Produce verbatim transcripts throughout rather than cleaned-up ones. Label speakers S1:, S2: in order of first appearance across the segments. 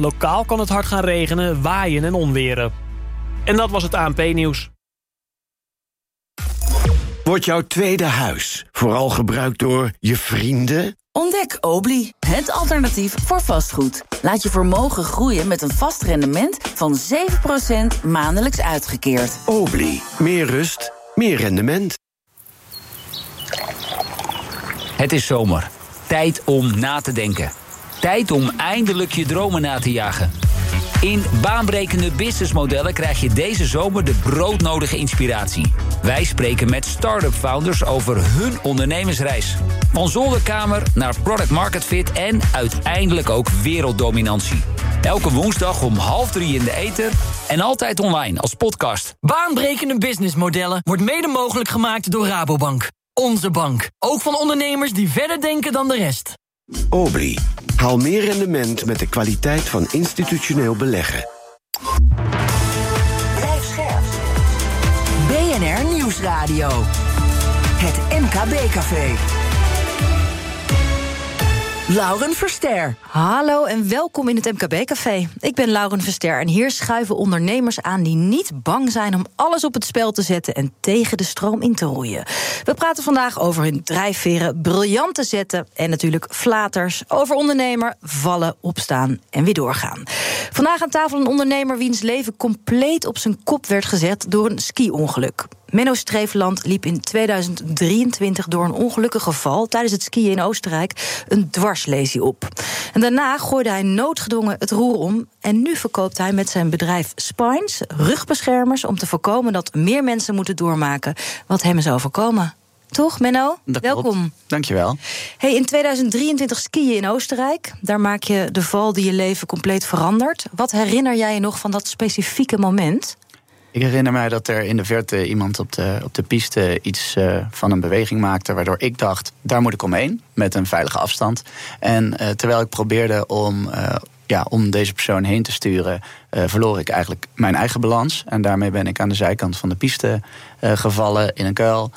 S1: Lokaal kan het hard gaan regenen, waaien en onweren. En dat was het A N P-nieuws.
S2: Wordt jouw tweede huis vooral gebruikt door je vrienden?
S3: Ontdek Obli, het alternatief voor vastgoed. Laat je vermogen groeien met een vast rendement van zeven procent maandelijks uitgekeerd.
S2: Obli, meer rust, meer rendement.
S4: Het is zomer. Tijd om na te denken. Tijd om eindelijk je dromen na te jagen. In baanbrekende businessmodellen krijg je deze zomer de broodnodige inspiratie. Wij spreken met start-up founders over hun ondernemersreis. Van zolderkamer naar product market fit en uiteindelijk ook werelddominantie. Elke woensdag om half drie in de ether en altijd online als podcast.
S5: Baanbrekende businessmodellen wordt mede mogelijk gemaakt door Rabobank. Onze bank. Ook van ondernemers die verder denken dan de rest.
S2: Obli. Haal meer rendement met de kwaliteit van institutioneel beleggen.
S3: Blijf scherp. B N R Nieuwsradio. Het M K B-café. Lauren Verster.
S6: Hallo en welkom in het M K B-café. Ik ben Lauren Verster en hier schuiven ondernemers aan die niet bang zijn om alles op het spel te zetten en tegen de stroom in te roeien. We praten vandaag over hun drijfveren, briljante zetten en natuurlijk flaters. Over ondernemer, vallen, opstaan en weer doorgaan. Vandaag aan tafel een ondernemer wiens leven compleet op zijn kop werd gezet door een ski-ongeluk. Menno Streefland liep in tweeduizend drieëntwintig door een ongelukkige val tijdens het skiën in Oostenrijk een dwarslesie op. En daarna gooide hij noodgedwongen het roer om en nu verkoopt hij met zijn bedrijf Spines rugbeschermers om te voorkomen dat meer mensen moeten doormaken wat hem is overkomen. Toch, Menno?
S7: Dat
S6: Welkom.
S7: Klopt. Dankjewel.
S6: Hey, in tweeduizend drieëntwintig skiën in Oostenrijk. Daar maak je de val die je leven compleet verandert. Wat herinner jij je nog van dat specifieke moment?
S7: Ik herinner mij dat er in de verte iemand op de, op de piste iets uh, van een beweging maakte, waardoor ik dacht, daar moet ik omheen, met een veilige afstand. En uh, terwijl ik probeerde om, uh, ja, om deze persoon heen te sturen, uh, verloor ik eigenlijk mijn eigen balans. En daarmee ben ik aan de zijkant van de piste uh, gevallen in een kuil.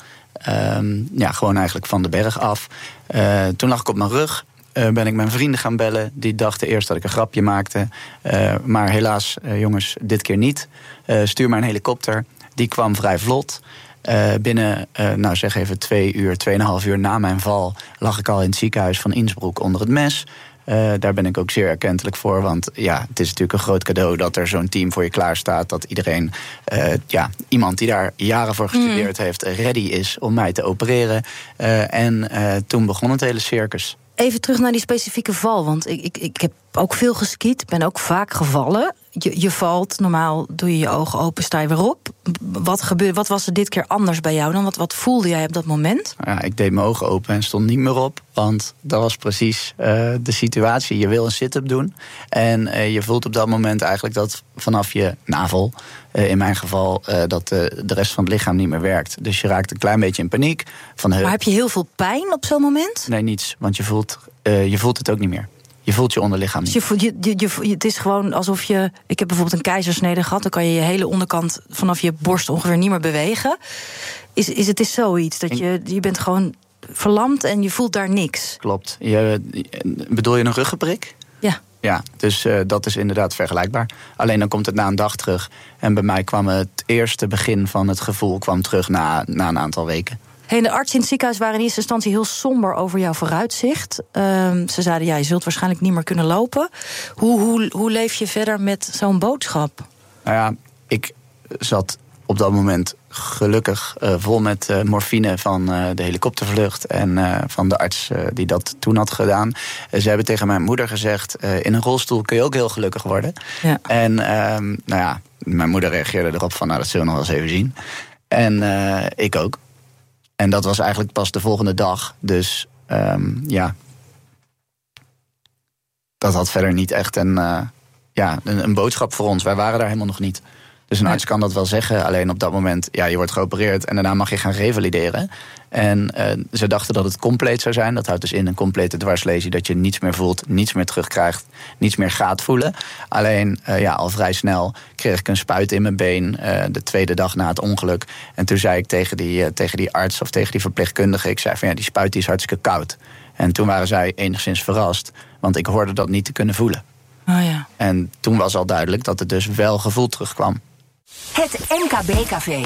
S7: Um, ja, gewoon eigenlijk van de berg af. Uh, toen lag ik op mijn rug. Uh, ben ik mijn vrienden gaan bellen. Die dachten eerst dat ik een grapje maakte. Uh, maar helaas, uh, jongens, dit keer niet. Uh, stuur maar een helikopter. Die kwam vrij vlot. Uh, binnen, uh, nou zeg even twee uur, tweeënhalf uur na mijn val lag ik al in het ziekenhuis van Innsbruck onder het mes. Uh, daar ben ik ook zeer erkentelijk voor. Want ja, het is natuurlijk een groot cadeau dat er zo'n team voor je klaar staat. Dat iedereen, uh, ja, iemand die daar jaren voor gestudeerd mm. heeft, ready is om mij te opereren. Uh, en uh, toen begon het hele circus.
S6: Even terug naar die specifieke val, want ik, ik, ik heb ook veel geskiet, ben ook vaak gevallen. Je, je valt, normaal doe je je ogen open, sta je weer op. Wat, gebeurde, wat was er dit keer anders bij jou dan? Wat, wat voelde jij op dat moment?
S7: Ja, ik deed mijn ogen open en stond niet meer op. Want dat was precies uh, de situatie. Je wil een sit-up doen. En uh, je voelt op dat moment eigenlijk dat vanaf je navel, uh, in mijn geval, uh, dat uh, de rest van het lichaam niet meer werkt. Dus je raakt een klein beetje in paniek. Van, uh,
S6: maar heb je heel veel pijn op zo'n moment?
S7: Nee, niets. Want je voelt, uh, je voelt het ook niet meer. Je voelt je onderlichaam niet.
S6: Dus je voelt, je, je, je, het is gewoon alsof je... Ik heb bijvoorbeeld een keizersnede gehad. Dan kan je je hele onderkant vanaf je borst ongeveer niet meer bewegen. Is, is het is zoiets dat je... Je bent gewoon verlamd en je voelt daar niks.
S7: Klopt. Je, bedoel je een ruggenprik?
S6: Ja.
S7: Ja, dus uh, dat is inderdaad vergelijkbaar. Alleen dan komt het na een dag terug. En bij mij kwam het eerste begin van het gevoel kwam terug na, na een aantal weken.
S6: Hey, de artsen in het ziekenhuis waren in eerste instantie heel somber over jouw vooruitzicht. Um, ze zeiden, ja, je zult waarschijnlijk niet meer kunnen lopen. Hoe, hoe, hoe leef je verder met zo'n boodschap?
S7: Nou ja, ik zat op dat moment gelukkig uh, vol met uh, morfine van uh, de helikoptervlucht en uh, van de arts uh, die dat toen had gedaan. Uh, ze hebben tegen mijn moeder gezegd, uh, in een rolstoel kun je ook heel gelukkig worden. Ja. En uh, nou ja, mijn moeder reageerde erop van, nou, dat zullen we nog wel eens even zien. En uh, ik ook. En dat was eigenlijk pas de volgende dag. Dus um, ja, dat had verder niet echt een, uh, ja, een, een boodschap voor ons. Wij waren daar helemaal nog niet. Dus een arts kan dat wel zeggen. Alleen op dat moment, ja, je wordt geopereerd en daarna mag je gaan revalideren. En uh, ze dachten dat het compleet zou zijn. Dat houdt dus in een complete dwarslesie, dat je niets meer voelt, niets meer terugkrijgt, niets meer gaat voelen. Alleen, uh, ja, al vrij snel kreeg ik een spuit in mijn been, uh, de tweede dag na het ongeluk. En toen zei ik tegen die, uh, tegen die arts of tegen die verpleegkundige, ik zei van ja, die spuit die is hartstikke koud. En toen waren zij enigszins verrast, want ik hoorde dat niet te kunnen voelen.
S6: Oh ja.
S7: En toen was al duidelijk dat het dus wel gevoel terugkwam.
S3: Het M K B-café.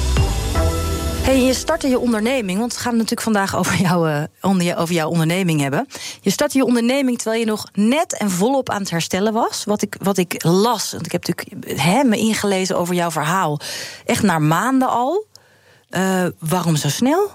S6: Hey, je startte je onderneming, want we gaan het natuurlijk vandaag over, jou, uh, onder, over jouw onderneming hebben. Je startte je onderneming terwijl je nog net en volop aan het herstellen was. Wat ik, wat ik las, want ik heb natuurlijk hè, me ingelezen over jouw verhaal. Echt na maanden al. Uh, waarom zo snel?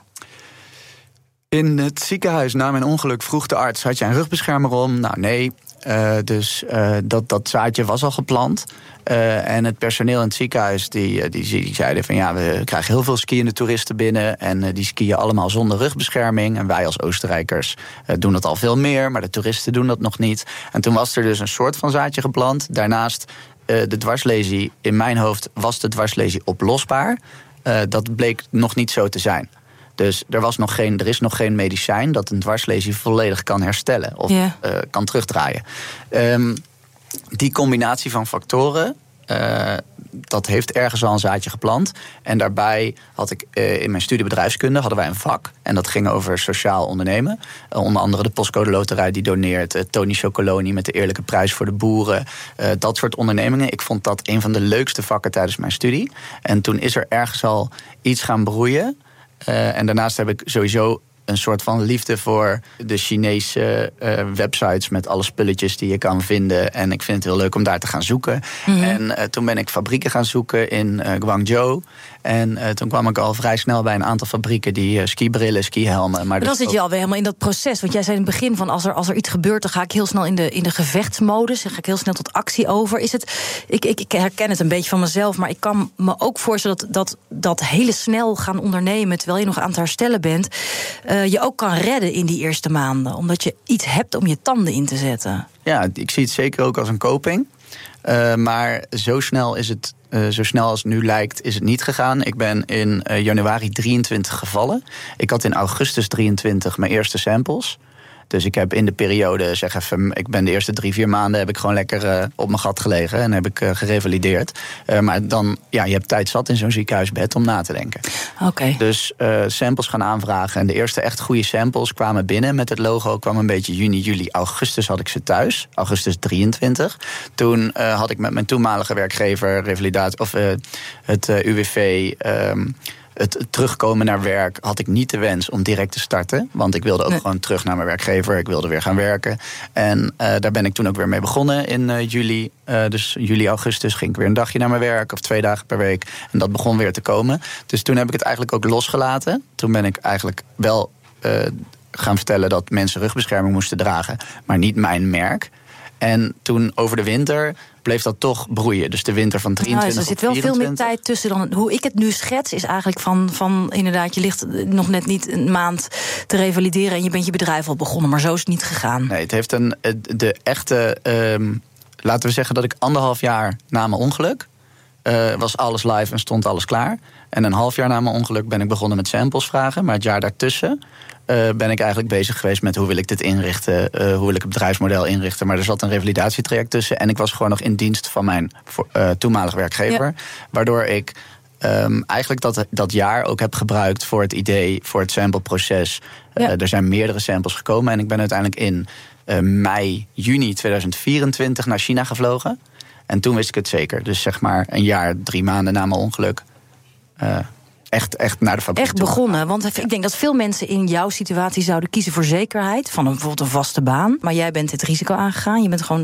S7: In het ziekenhuis na mijn ongeluk vroeg de arts: had jij een rugbeschermer om? Nou, nee. Uh, dus uh, dat, dat zaadje was al geplant. Uh, en het personeel in het ziekenhuis die, die, die zeiden van ja, we krijgen heel veel skiënde toeristen binnen en uh, die skiën allemaal zonder rugbescherming. En wij als Oostenrijkers uh, doen dat al veel meer, maar de toeristen doen dat nog niet. En toen was er dus een soort van zaadje geplant. Daarnaast uh, de dwarslesie, in mijn hoofd was de dwarslesie oplosbaar. Uh, dat bleek nog niet zo te zijn. Dus er, was nog geen, er is nog geen medicijn dat een dwarslesie volledig kan herstellen of yeah. uh, kan terugdraaien. Um, die combinatie van factoren, uh, dat heeft ergens al een zaadje geplant. En daarbij had ik uh, in mijn studie bedrijfskunde hadden wij een vak. En dat ging over sociaal ondernemen. Uh, onder andere de Postcode Loterij die doneert. Uh, Tony Chocoloni met de eerlijke prijs voor de boeren. Uh, dat soort ondernemingen. Ik vond dat een van de leukste vakken tijdens mijn studie. En toen is er ergens al iets gaan broeien. Uh, en daarnaast heb ik sowieso een soort van liefde voor de Chinese uh, websites met alle spulletjes die je kan vinden. En ik vind het heel leuk om daar te gaan zoeken. Mm-hmm. En uh, toen ben ik fabrieken gaan zoeken in uh, Guangzhou. En uh, toen kwam ik al vrij snel bij een aantal fabrieken die uh, skibrillen, skihelmen. Maar,
S6: maar dan
S7: dus
S6: zit je
S7: ook...
S6: alweer helemaal in dat proces. Want jij zei in het begin van als er, als er iets gebeurt, dan ga ik heel snel in de, in de gevechtsmodus. Dan ga ik heel snel tot actie over. Is het, ik, ik, ik herken het een beetje van mezelf, maar ik kan me ook voorstellen dat dat, dat hele snel gaan ondernemen terwijl je nog aan het herstellen bent, uh, je ook kan redden in die eerste maanden. Omdat je iets hebt om je tanden in te zetten.
S7: Ja, ik zie het zeker ook als een coping. Uh, maar zo snel is het, uh, zo snel als het nu lijkt, is het niet gegaan. Ik ben in uh, januari drieëntwintig gevallen. Ik had in augustus drieëntwintig mijn eerste samples. Dus ik heb in de periode, zeg even, ik ben de eerste drie, vier maanden heb ik gewoon lekker uh, op mijn gat gelegen en heb ik uh, gerevalideerd. Uh, maar dan, ja, je hebt tijd zat in zo'n ziekenhuisbed om na te denken.
S6: Oké. Okay.
S7: Dus uh, samples gaan aanvragen. En de eerste echt goede samples kwamen binnen met het logo. Kwam een beetje juni, juli, augustus had ik ze thuis. Augustus drieëntwintig. Toen uh, had ik met mijn toenmalige werkgever, revalidatie, of uh, het uh, U W V. Um, Het terugkomen naar werk had ik niet de wens om direct te starten. Want ik wilde ook nee. gewoon terug naar mijn werkgever. Ik wilde weer gaan werken. En uh, daar ben ik toen ook weer mee begonnen in uh, juli. Uh, dus juli, augustus ging ik weer een dagje naar mijn werk. Of twee dagen per week. En dat begon weer te komen. Dus toen heb ik het eigenlijk ook losgelaten. Toen ben ik eigenlijk wel uh, gaan vertellen dat mensen rugbescherming moesten dragen. Maar niet mijn merk. En toen over de winter bleef dat toch broeien. Dus de winter van drieëntwintig
S6: nou, er zit wel
S7: vierentwintig.
S6: veel meer tijd tussen dan hoe ik het nu schets. Is eigenlijk van, van inderdaad, je ligt nog net niet een maand te revalideren en je bent je bedrijf al begonnen. Maar zo is het niet gegaan.
S7: Nee, het heeft een de echte. Um, laten we zeggen dat ik anderhalf jaar na mijn ongeluk uh, was alles live en stond alles klaar. En een half jaar na mijn ongeluk ben ik begonnen met samples vragen. Maar het jaar daartussen Uh, ben ik eigenlijk bezig geweest met hoe wil ik dit inrichten, uh, hoe wil ik het bedrijfsmodel inrichten. Maar er zat een revalidatietraject tussen en ik was gewoon nog in dienst van mijn uh, toenmalig werkgever. Ja. Waardoor ik um, eigenlijk dat, dat jaar ook heb gebruikt voor het idee, voor het sampleproces. Ja. Uh, er zijn meerdere samples gekomen en ik ben uiteindelijk in uh, mei, juni tweeduizend vierentwintig naar China gevlogen. En toen wist ik het zeker. Dus zeg maar een jaar, drie maanden na mijn ongeluk. Uh, Echt, echt naar de fabriek
S6: Echt begonnen, want ik denk dat veel mensen in jouw situatie zouden kiezen voor zekerheid. Van een, bijvoorbeeld een vaste baan. Maar jij bent het risico aangegaan. Je bent gewoon,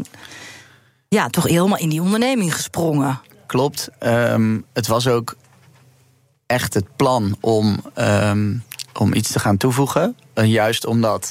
S6: ja, toch helemaal in die onderneming gesprongen.
S7: Klopt. Um, het was ook echt het plan om, um, om iets te gaan toevoegen. Uh, juist omdat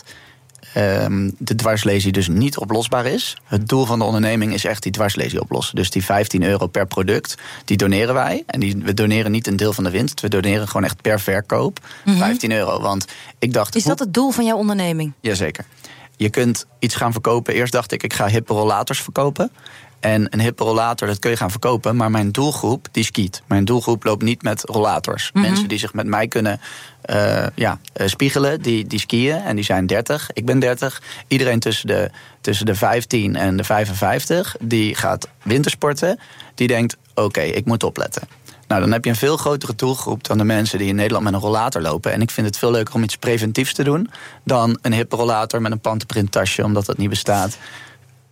S7: Um, de dwarslesie dus niet oplosbaar is. Het doel van de onderneming is echt die dwarslesie oplossen. Dus die vijftien euro per product, die doneren wij. En die, we doneren niet een deel van de winst. We doneren gewoon echt per verkoop mm-hmm. vijftien euro. Want ik dacht,
S6: is dat het doel van jouw onderneming?
S7: Jazeker. Je kunt iets gaan verkopen. Eerst dacht ik, ik ga hippe rollators verkopen. En een hippe rollator, dat kun je gaan verkopen. Maar mijn doelgroep, die skiet. Mijn doelgroep loopt niet met rollators. Mm-hmm. Mensen die zich met mij kunnen uh, ja, uh, spiegelen, die, die skiën. En die zijn dertig. Ik ben dertig. Iedereen tussen de, tussen de vijftien en de vijfenvijftig... die gaat wintersporten. Die denkt, oké, okay, ik moet opletten. Nou, dan heb je een veel grotere doelgroep dan de mensen die in Nederland met een rollator lopen. En ik vind het veel leuker om iets preventiefs te doen dan een hippe rollator met een pantenprint tasje, omdat dat niet bestaat.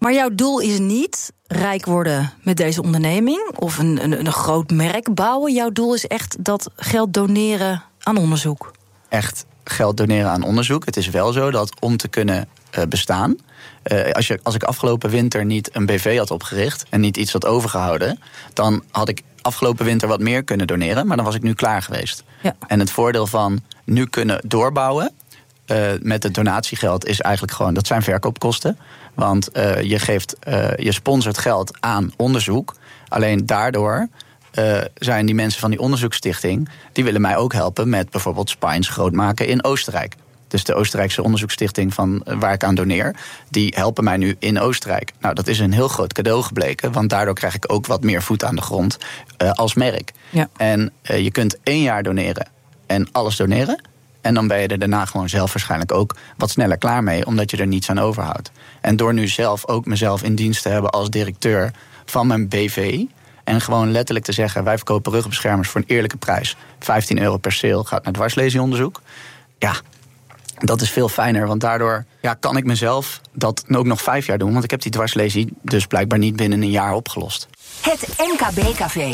S6: Maar jouw doel is niet rijk worden met deze onderneming of een, een, een groot merk bouwen. Jouw doel is echt dat geld doneren aan onderzoek.
S7: Echt geld doneren aan onderzoek. Het is wel zo dat om te kunnen uh, bestaan... Uh, als, je, als ik afgelopen winter niet een B V had opgericht en niet iets had overgehouden, dan had ik afgelopen winter wat meer kunnen doneren, maar dan was ik nu klaar geweest. Ja. En het voordeel van nu kunnen doorbouwen uh, met het donatiegeld is eigenlijk gewoon, dat zijn verkoopkosten. Want uh, je, geeft, uh, je sponsort geld aan onderzoek. Alleen daardoor uh, zijn die mensen van die onderzoeksstichting, die willen mij ook helpen met bijvoorbeeld spines groot maken in Oostenrijk. Dus de Oostenrijkse onderzoeksstichting van waar ik aan doneer, die helpen mij nu in Oostenrijk. Nou, dat is een heel groot cadeau gebleken, want daardoor krijg ik ook wat meer voet aan de grond uh, als merk. Ja. En uh, je kunt één jaar doneren en alles doneren. En dan ben je er daarna gewoon zelf waarschijnlijk ook wat sneller klaar mee, omdat je er niets aan overhoudt. En door nu zelf ook mezelf in dienst te hebben als directeur van mijn B V, en gewoon letterlijk te zeggen, wij verkopen ruggenbeschermers voor een eerlijke prijs. vijftien euro per sale gaat naar dwarslesionderzoek. Ja, dat is veel fijner, want daardoor ja, kan ik mezelf dat ook nog vijf jaar doen. Want ik heb die dwarslesie dus blijkbaar niet binnen een jaar opgelost.
S8: Het M K B-café.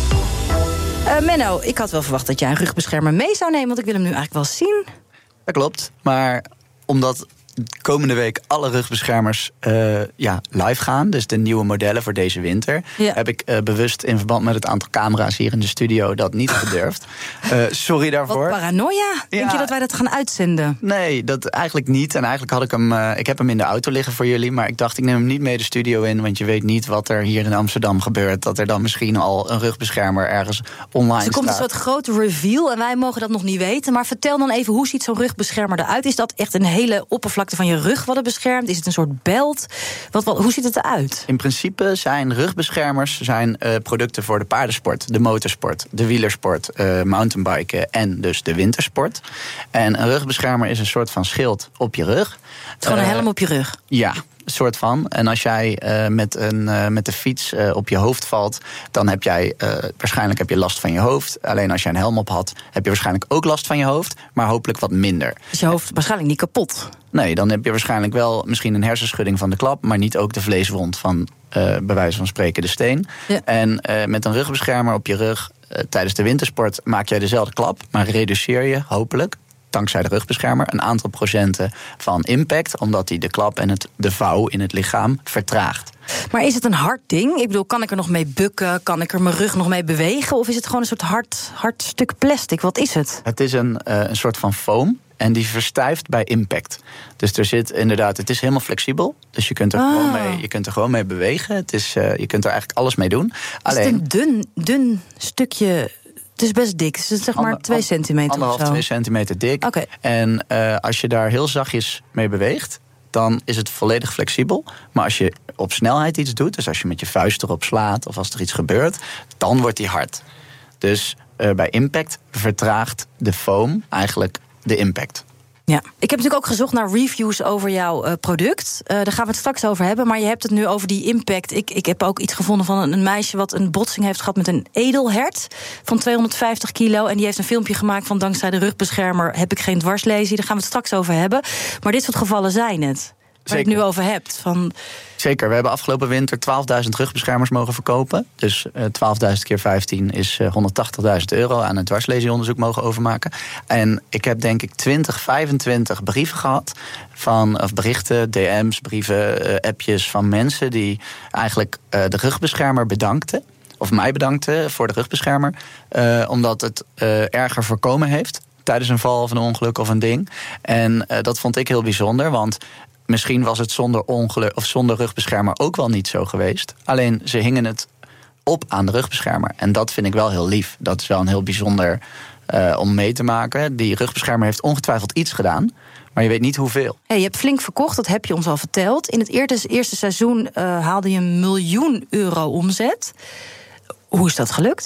S6: Uh, Menno, ik had wel verwacht dat jij een rugbeschermer mee zou nemen, want ik wil hem nu eigenlijk wel zien.
S7: Dat klopt, maar omdat komende week alle rugbeschermers uh, ja, live gaan, dus de nieuwe modellen voor deze winter, ja. heb ik uh, bewust in verband met het aantal camera's hier in de studio dat niet gedurfd. Uh, sorry daarvoor.
S6: Wat paranoia. Denk ja. je dat wij dat gaan uitzenden?
S7: Nee, dat eigenlijk niet. En eigenlijk had ik hem, uh, ik heb hem in de auto liggen voor jullie, maar ik dacht ik neem hem niet mee de studio in, want je weet niet wat er hier in Amsterdam gebeurt, dat er dan misschien al een rugbeschermer ergens online staat.
S6: Dus er komt een soort grote reveal en wij mogen dat nog niet weten, maar vertel dan even, hoe ziet zo'n rugbeschermer eruit? Is dat echt een hele oppervlakte van je rug wat het beschermt? Is het een soort belt? Wat, wat, hoe ziet het eruit?
S7: In principe zijn rugbeschermers zijn, uh, producten voor de paardensport, de motorsport, de wielersport, uh, mountainbiken en dus de wintersport. En een rugbeschermer is een soort van schild op je rug.
S6: Het is gewoon een helm op je rug?
S7: Ja, een soort van. En als jij uh, met, een, uh, met de fiets uh, op je hoofd valt, dan heb jij uh, waarschijnlijk heb je last van je hoofd. Alleen als je een helm op had, heb je waarschijnlijk ook last van je hoofd, maar hopelijk wat minder.
S6: Is je hoofd waarschijnlijk niet kapot?
S7: Nee, dan heb je waarschijnlijk wel misschien een hersenschudding van de klap, maar niet ook de vleeswond van, uh, bij wijze van spreken, de steen. Ja. En uh, met een rugbeschermer op je rug uh, tijdens de wintersport maak jij dezelfde klap, maar reduceer je hopelijk, dankzij de rugbeschermer, een aantal procenten van impact, omdat die de klap en het, de vouw in het lichaam vertraagt.
S6: Maar is het een hard ding? Ik bedoel, kan ik er nog mee bukken? Kan ik er mijn rug nog mee bewegen? Of is het gewoon een soort hard, hard stuk plastic? Wat is het?
S7: Het is een, uh, een soort van foam. En die verstijft bij impact. Dus er zit inderdaad, het is helemaal flexibel. Dus je kunt er, oh. gewoon, mee, je kunt er gewoon mee bewegen. Het is, uh, je kunt er eigenlijk alles mee doen.
S6: Alleen, is het een dun, dun stukje? Het is best dik. Het is zeg maar ander, twee centimeter
S7: anderhalf,
S6: of zo.
S7: twee centimeter dik.
S6: Okay.
S7: En uh, als je daar heel zachtjes mee beweegt, dan is het volledig flexibel. Maar als je op snelheid iets doet, dus als je met je vuist erop slaat of als er iets gebeurt, dan wordt die hard. Dus uh, bij impact vertraagt de foam eigenlijk de impact.
S6: Ja, ik heb natuurlijk ook gezocht naar reviews over jouw uh, product. Uh, daar gaan we het straks over hebben. Maar je hebt het nu over die impact. Ik, ik heb ook iets gevonden van een, een meisje wat een botsing heeft gehad met een edelhert van tweehonderdvijftig kilo. En die heeft een filmpje gemaakt van dankzij de rugbeschermer heb ik geen dwarslesie. Daar gaan we het straks over hebben. Maar dit soort gevallen zijn het. Waar je het nu over hebt. Van...
S7: Zeker, we hebben afgelopen winter twaalfduizend rugbeschermers mogen verkopen. Dus uh, twaalfduizend keer vijftien is uh, honderdtachtigduizend euro aan het dwarslesionderzoek mogen overmaken. En ik heb denk ik twintig, vijfentwintig brieven gehad. Van, of berichten, D M's, brieven, uh, appjes van mensen die eigenlijk uh, de rugbeschermer bedankten. Of mij bedankten voor de rugbeschermer. Uh, omdat het uh, erger voorkomen heeft tijdens een val of een ongeluk of een ding. En uh, dat vond ik heel bijzonder, want misschien was het zonder ongeluk of zonder rugbeschermer ook wel niet zo geweest. Alleen ze hingen het op aan de rugbeschermer. En dat vind ik wel heel lief. Dat is wel een heel bijzonder uh, om mee te maken. Die rugbeschermer heeft ongetwijfeld iets gedaan, maar je weet niet hoeveel.
S6: Hey, je hebt flink verkocht, dat heb je ons al verteld. In het eerste, eerste seizoen uh, haalde je een miljoen euro omzet. Hoe is dat gelukt?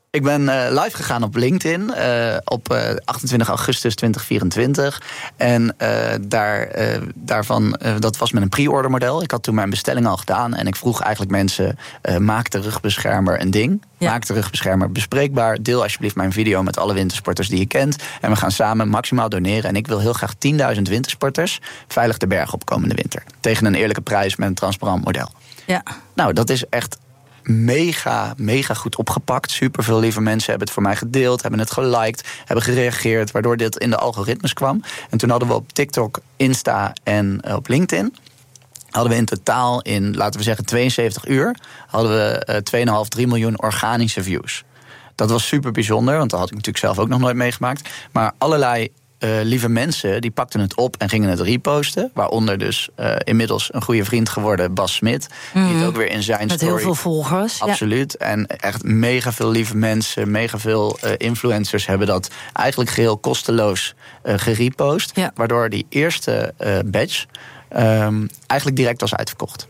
S7: Ik ben uh, live gegaan op LinkedIn uh, op uh, achtentwintig augustus tweeduizend vierentwintig. En uh, daar, uh, daarvan, uh, dat was met een pre-order model. Ik had toen mijn bestelling al gedaan. En ik vroeg eigenlijk mensen, uh, maak de rugbeschermer een ding. Ja. Maak de rugbeschermer bespreekbaar. Deel alsjeblieft mijn video met alle wintersporters die je kent. En we gaan samen maximaal doneren. En ik wil heel graag tienduizend wintersporters veilig de berg op komende winter. Tegen een eerlijke prijs met een transparant model. Ja. Nou, dat is echt mega, mega goed opgepakt. Superveel lieve mensen hebben het voor mij gedeeld, hebben het geliked, hebben gereageerd, waardoor dit in de algoritmes kwam. En toen hadden we op TikTok, Insta en op LinkedIn hadden we in totaal in, laten we zeggen, tweeënzeventig uur... hadden we uh, twee komma vijf, drie miljoen organische views. Dat was super bijzonder, want dat had ik natuurlijk zelf ook nog nooit meegemaakt. Maar allerlei uh, lieve mensen die pakten het op en gingen het reposten. Waaronder dus uh, inmiddels een goede vriend geworden, Bas Smit. Mm-hmm. Die het ook weer in zijn
S6: Met
S7: story...
S6: Met heel veel volgers.
S7: Absoluut. Ja. En echt mega veel lieve mensen, mega veel uh, influencers hebben dat eigenlijk geheel kosteloos uh, gerepost. Ja. Waardoor die eerste uh, batch Um, eigenlijk direct was uitverkocht.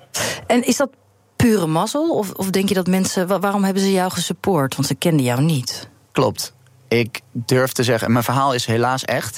S6: En is dat pure mazzel? Of, of denk je dat mensen... Waarom hebben ze jou gesupport? Want ze kenden jou niet.
S7: Klopt. Ik durf te zeggen... Mijn verhaal is helaas echt.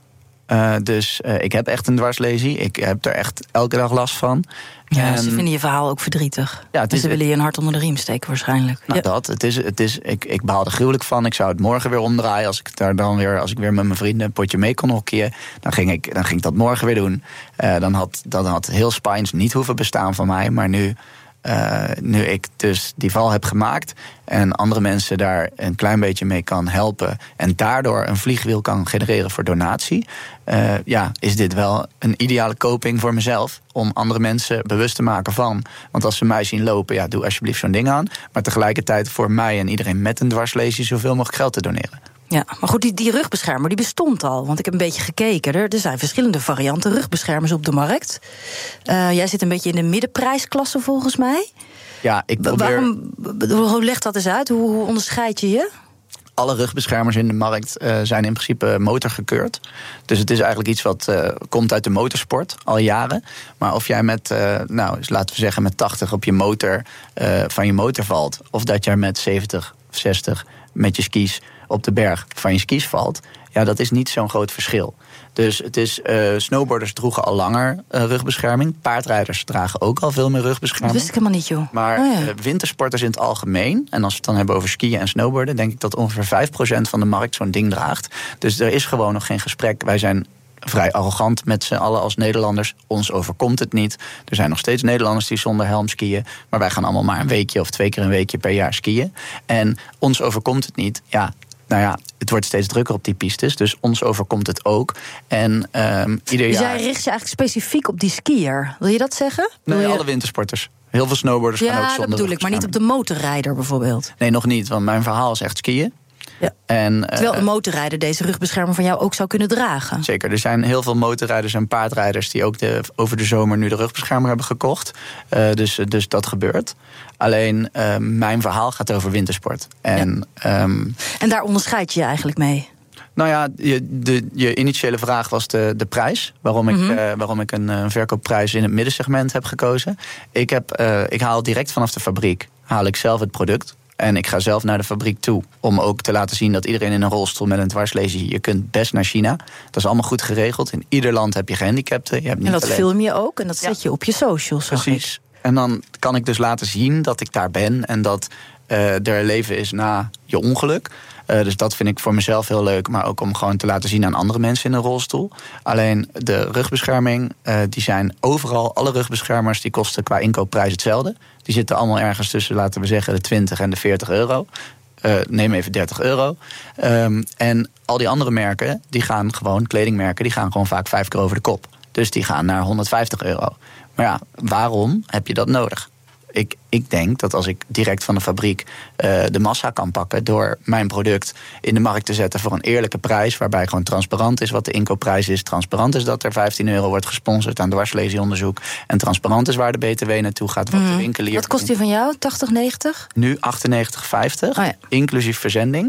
S7: Uh, dus uh, ik heb echt een dwarslesie. Ik heb er echt elke dag last van.
S6: Ja, en ze vinden je verhaal ook verdrietig. Ja, het is, en ze willen je een hart onder de riem steken waarschijnlijk.
S7: Nou,
S6: ja.
S7: dat. Het is, het is, ik, ik baal er gruwelijk van. Ik zou het morgen weer omdraaien. Als ik daar dan weer, als ik weer met mijn vrienden een potje mee kon hockeyen, dan ging ik, dan ging ik dat morgen weer doen. Uh, dan had, dan had heel Spines niet hoeven bestaan van mij. Maar nu, uh, nu ik dus die val heb gemaakt en andere mensen daar een klein beetje mee kan helpen en daardoor een vliegwiel kan genereren voor donatie, Uh, ja, is dit wel een ideale coping voor mezelf om andere mensen bewust te maken van. Want als ze mij zien lopen, ja, doe alsjeblieft zo'n ding aan. Maar tegelijkertijd voor mij en iedereen met een dwarslesie zoveel mogelijk geld te doneren.
S6: Ja, maar goed, die, die rugbeschermer die bestond al. Want ik heb een beetje gekeken. Er, er zijn verschillende varianten rugbeschermers op de markt. Uh, jij zit een beetje in de middenprijsklasse volgens mij.
S7: Ja, ik probeer...
S6: Waarom, hoe legt dat eens uit? Hoe, hoe onderscheid je je?
S7: Alle rugbeschermers in de markt uh, zijn in principe motorgekeurd. Dus het is eigenlijk iets wat uh, komt uit de motorsport al jaren. Maar of jij met, uh, nou, laten we zeggen, met tachtig op je motor uh, van je motor valt, of dat jij met zeventig of zestig met je skis op de berg van je skis valt, ja, dat is niet zo'n groot verschil. Dus het is, uh, snowboarders droegen al langer uh, rugbescherming. Paardrijders dragen ook al veel meer rugbescherming.
S6: Dat wist ik helemaal niet, joh.
S7: Maar
S6: oh, ja.
S7: uh, wintersporters in het algemeen, en als we het dan hebben over skiën en snowboarden, denk ik dat ongeveer vijf procent van de markt zo'n ding draagt. Dus er is gewoon nog geen gesprek. Wij zijn vrij arrogant met z'n allen als Nederlanders. Ons overkomt het niet. Er zijn nog steeds Nederlanders die zonder helm skiën. Maar wij gaan allemaal maar een weekje of twee keer een weekje per jaar skiën. En ons overkomt het niet. Ja, nou ja, het wordt steeds drukker op die pistes. Dus ons overkomt het ook. En um, ieder
S6: dus
S7: jaar...
S6: jij richt je eigenlijk specifiek op die skier. Wil je dat zeggen?
S7: Nee,
S6: je...
S7: alle wintersporters. Heel veel snowboarders
S6: ja,
S7: gaan ook zonder.
S6: Ja, dat bedoel ik. Maar niet op de motorrijder bijvoorbeeld.
S7: Nee, nog niet. Want mijn verhaal is echt skiën.
S6: Ja.
S7: En,
S6: Terwijl
S7: uh,
S6: een motorrijder deze rugbeschermer van jou ook zou kunnen dragen.
S7: Zeker, er zijn heel veel motorrijders en paardrijders die ook de, over de zomer nu de rugbeschermer hebben gekocht. Uh, dus, dus dat gebeurt. Alleen uh, mijn verhaal gaat over wintersport. En, ja. um,
S6: en daar onderscheid je je eigenlijk mee?
S7: Nou ja, je, de, je initiële vraag was de, de prijs. Waarom ik, mm-hmm. uh, waarom ik een, een verkoopprijs in het middensegment heb gekozen. Ik, heb, uh, ik haal direct vanaf de fabriek haal ik zelf het product. En ik ga zelf naar de fabriek toe om ook te laten zien dat iedereen in een rolstoel met een dwarslesie, je kunt best naar China. Dat is allemaal goed geregeld. In ieder land heb je gehandicapten. Je hebt niet
S6: en dat
S7: alleen...
S6: film je ook en dat zet ja. je op je socials.
S7: Precies. En dan kan ik dus laten zien dat ik daar ben en dat uh, er leven is na je ongeluk. Uh, dus dat vind ik voor mezelf heel leuk. Maar ook om gewoon te laten zien aan andere mensen in een rolstoel. Alleen de rugbescherming, uh, die zijn overal. Alle rugbeschermers die kosten qua inkoopprijs hetzelfde. Die zitten allemaal ergens tussen, laten we zeggen, de twintig en de veertig euro. Uh, neem even dertig euro. Um, en al die andere merken, die gaan gewoon, kledingmerken, die gaan gewoon vaak vijf keer over de kop. Dus die gaan naar honderdvijftig euro. Maar ja, waarom heb je dat nodig? Ik, ik denk dat als ik direct van de fabriek uh, de massa kan pakken door mijn product in de markt te zetten voor een eerlijke prijs, waarbij gewoon transparant is wat de inkoopprijs is, transparant is dat er vijftien euro wordt gesponsord aan dwarsleesieonderzoek en transparant is waar de B T W naartoe gaat, wat mm. de winkelier...
S6: Wat kost die van jou? tachtig, negentig?
S7: Nu achtennegentig vijftig, oh ja. inclusief verzending.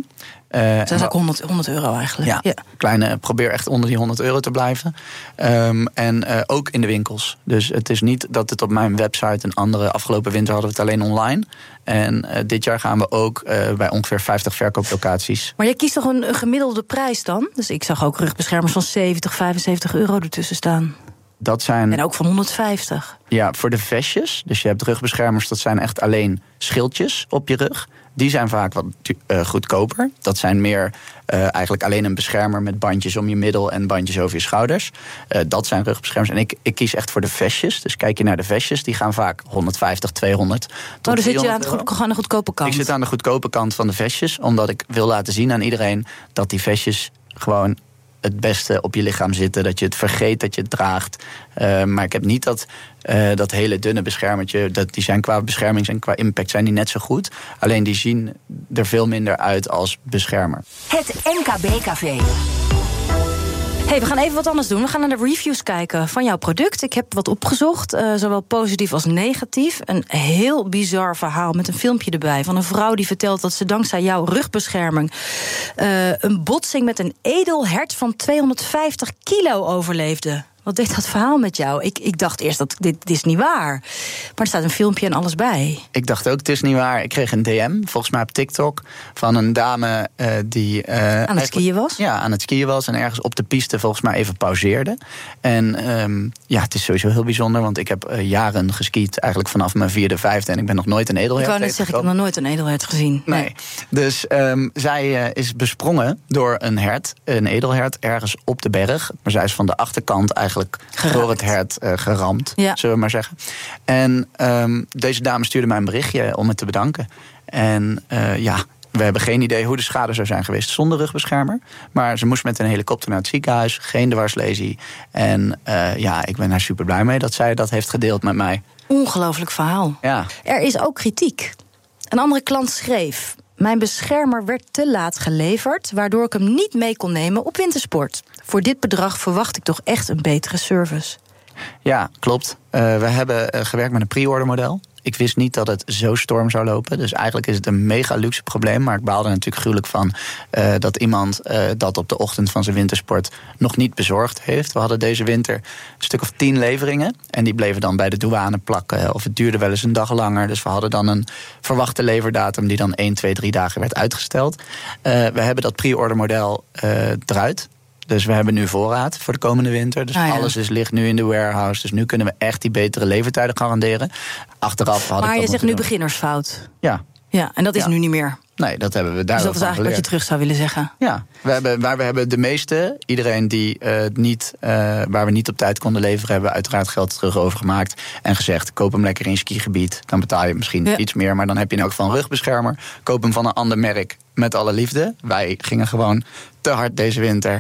S7: Uh,
S6: dat is ook honderd, honderd euro eigenlijk.
S7: Ja, ja. Kleine, probeer echt onder die honderd euro te blijven. Um, en uh, ook in de winkels. Dus het is niet dat het op mijn website... een andere afgelopen winter hadden we het alleen online. En uh, dit jaar gaan we ook uh, bij ongeveer vijftig verkooplocaties.
S6: Maar jij kiest toch een, een gemiddelde prijs dan? Dus ik zag ook rugbeschermers van zeventig, vijfenzeventig euro ertussen staan.
S7: Dat zijn...
S6: En ook van honderdvijftig.
S7: Ja, voor de vestjes. Dus je hebt rugbeschermers, dat zijn echt alleen schildjes op je rug. Die zijn vaak wat uh, goedkoper. Dat zijn meer uh, eigenlijk alleen een beschermer met bandjes om je middel en bandjes over je schouders. Uh, dat zijn rugbeschermers. En ik, ik kies echt voor de vestjes. Dus kijk je naar de vestjes, die gaan vaak honderdvijftig, tweehonderd tot
S6: oh, dan zit je aan de,
S7: euro.
S6: goed, aan de goedkope kant.
S7: Ik zit aan de goedkope kant van de vestjes, omdat ik wil laten zien aan iedereen dat die vestjes gewoon het beste op je lichaam zitten. Dat je het vergeet dat je het draagt. Uh, maar ik heb niet dat, uh, dat hele dunne beschermertje. Dat, die zijn qua bescherming en qua impact zijn die net zo goed. Alleen die zien er veel minder uit als beschermer.
S8: Het M K B Café.
S6: Hey, we gaan even wat anders doen. We gaan naar de reviews kijken van jouw product. Ik heb wat opgezocht, uh, zowel positief als negatief. Een heel bizar verhaal met een filmpje erbij van een vrouw die vertelt dat ze dankzij jouw rugbescherming uh, een botsing met een edelhert van tweehonderdvijftig kilo overleefde. Wat deed dat verhaal met jou? Ik, ik dacht eerst dat dit, dit is niet waar. Maar er staat een filmpje en alles bij.
S7: Ik dacht ook, het is niet waar. Ik kreeg een D M, volgens mij op TikTok, van een dame uh, die... Uh,
S6: aan het skiën was?
S7: Ja, aan het skiën was en ergens op de piste volgens mij even pauzeerde. En um, ja, het is sowieso heel bijzonder, want ik heb uh, jaren geskiet. Eigenlijk vanaf mijn vierde, vijfde en ik ben nog nooit een edelhert.
S6: Ik wou net zeggen, ik heb nog nooit een edelhert gezien.
S7: Nee. nee. Dus um, zij uh, is besprongen door een hert, een edelhert, ergens op de berg. Maar zij is van de achterkant eigenlijk Geraakt. door het hert uh, geramd, ja. zullen we maar zeggen. En um, deze dame stuurde mij een berichtje om het te bedanken. En uh, ja, we hebben geen idee hoe de schade zou zijn geweest zonder rugbeschermer. Maar ze moest met een helikopter naar het ziekenhuis, geen dwarslesie. En uh, ja, ik ben daar super blij mee dat zij dat heeft gedeeld met mij.
S6: Ongelooflijk verhaal.
S7: Ja.
S6: Er is ook kritiek. Een andere klant schreef: mijn beschermer werd te laat geleverd, waardoor ik hem niet mee kon nemen op wintersport. Voor dit bedrag verwacht ik toch echt een betere service.
S7: Ja, klopt. Uh, we hebben uh, gewerkt met een pre-order model. Ik wist niet dat het zo storm zou lopen. Dus eigenlijk is het een mega luxe probleem. Maar ik baalde er natuurlijk gruwelijk van uh, dat iemand uh, dat op de ochtend van zijn wintersport nog niet bezorgd heeft. We hadden deze winter een stuk of tien leveringen. En die bleven dan bij de douane plakken. Of het duurde wel eens een dag langer. Dus we hadden dan een verwachte leverdatum die dan één, twee, drie dagen werd uitgesteld. Uh, we hebben dat pre-order model uh, eruit. Dus we hebben nu voorraad voor de komende winter. Dus ah, ja. alles is, ligt nu in de warehouse. Dus nu kunnen we echt die betere levertijden garanderen. Achteraf had
S6: maar
S7: ik
S6: je zegt nu
S7: doen.
S6: beginnersfout.
S7: Ja.
S6: Ja, en dat is
S7: ja.
S6: nu niet meer.
S7: Nee, dat hebben we daar.
S6: Dus dat is eigenlijk wat je terug zou willen zeggen.
S7: Ja, we hebben, waar we hebben de meeste, iedereen die uh, niet, uh, waar we niet op tijd konden leveren, hebben we uiteraard geld terug overgemaakt. En gezegd, koop hem lekker in je skigebied. Dan betaal je misschien ja. iets meer, maar dan heb je in elk geval een rugbeschermer. Koop hem van een ander merk met alle liefde. Wij gingen gewoon te hard deze winter.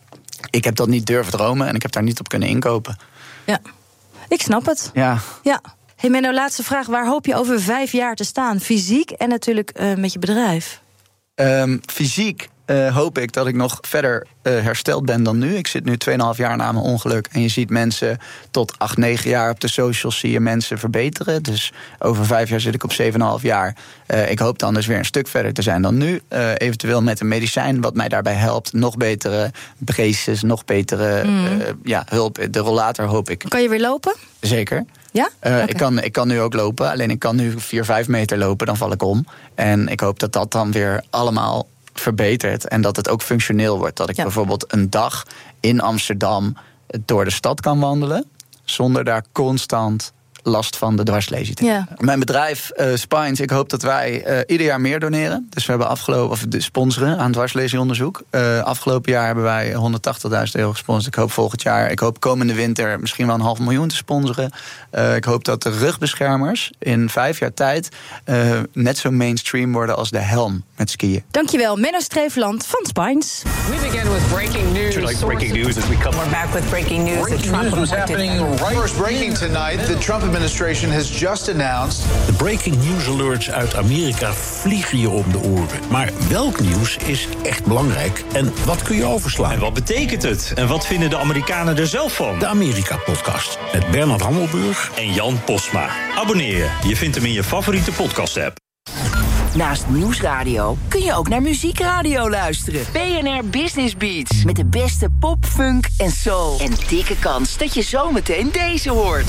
S7: Ik heb dat niet durven dromen en ik heb daar niet op kunnen inkopen.
S6: Ja, ik snap het.
S7: Ja.
S6: Ja. Hey Menno, laatste vraag. Waar hoop je over vijf jaar te staan? Fysiek en natuurlijk uh, met je bedrijf.
S7: Um, fysiek uh, hoop ik dat ik nog verder uh, hersteld ben dan nu. Ik zit nu tweeënhalf jaar na mijn ongeluk. En je ziet mensen tot acht, negen jaar op de socials zie je mensen verbeteren. Dus over vijf jaar zit ik op zeven komma vijf jaar. Uh, ik hoop dan dus weer een stuk verder te zijn dan nu. Uh, eventueel met een medicijn wat mij daarbij helpt. Nog betere braces, nog betere mm. uh, ja, hulp. De rollator hoop ik.
S6: Kan je weer lopen?
S7: Zeker.
S6: Ja?
S7: Uh,
S6: okay.
S7: ik, kan, ik kan nu ook lopen, alleen ik kan nu vier, vijf meter lopen, dan val ik om. En ik hoop dat dat dan weer allemaal verbetert en dat het ook functioneel wordt. Dat ik ja. bijvoorbeeld een dag in Amsterdam door de stad kan wandelen, zonder daar constant last van de dwarslesie te hebben. Ja. Mijn bedrijf uh, Spines, ik hoop dat wij uh, ieder jaar meer doneren. Dus we hebben afgelopen, of de sponsoren aan dwarslesionderzoek. Uh, afgelopen jaar hebben wij honderdtachtigduizend euro gesponsord. Ik hoop volgend jaar, ik hoop komende winter misschien wel een half miljoen te sponsoren. Uh, ik hoop dat de rugbeschermers in vijf jaar tijd uh, net zo mainstream worden als de helm met skiën.
S6: Dankjewel, Menno Streefland van Spines.
S9: We begin with breaking news.
S10: Like breaking news as we come.
S9: We're back with breaking news.
S10: Breaking
S9: Trump
S10: news was happening right.
S11: First breaking tonight. The Trump administration has just announced.
S10: De breaking news alerts uit Amerika vliegen je om de oren. Maar welk nieuws is echt belangrijk en wat kun je overslaan?
S12: En wat betekent het? En wat vinden de Amerikanen er zelf van?
S10: De Amerika-podcast met Bernard Hammelburg
S12: en Jan Postma. Abonneer je. Je vindt hem in je favoriete podcast-app.
S8: Naast nieuwsradio kun je ook naar muziekradio luisteren. B N R Business Beats. Met de beste pop, funk en soul. En dikke kans dat je zometeen deze hoort.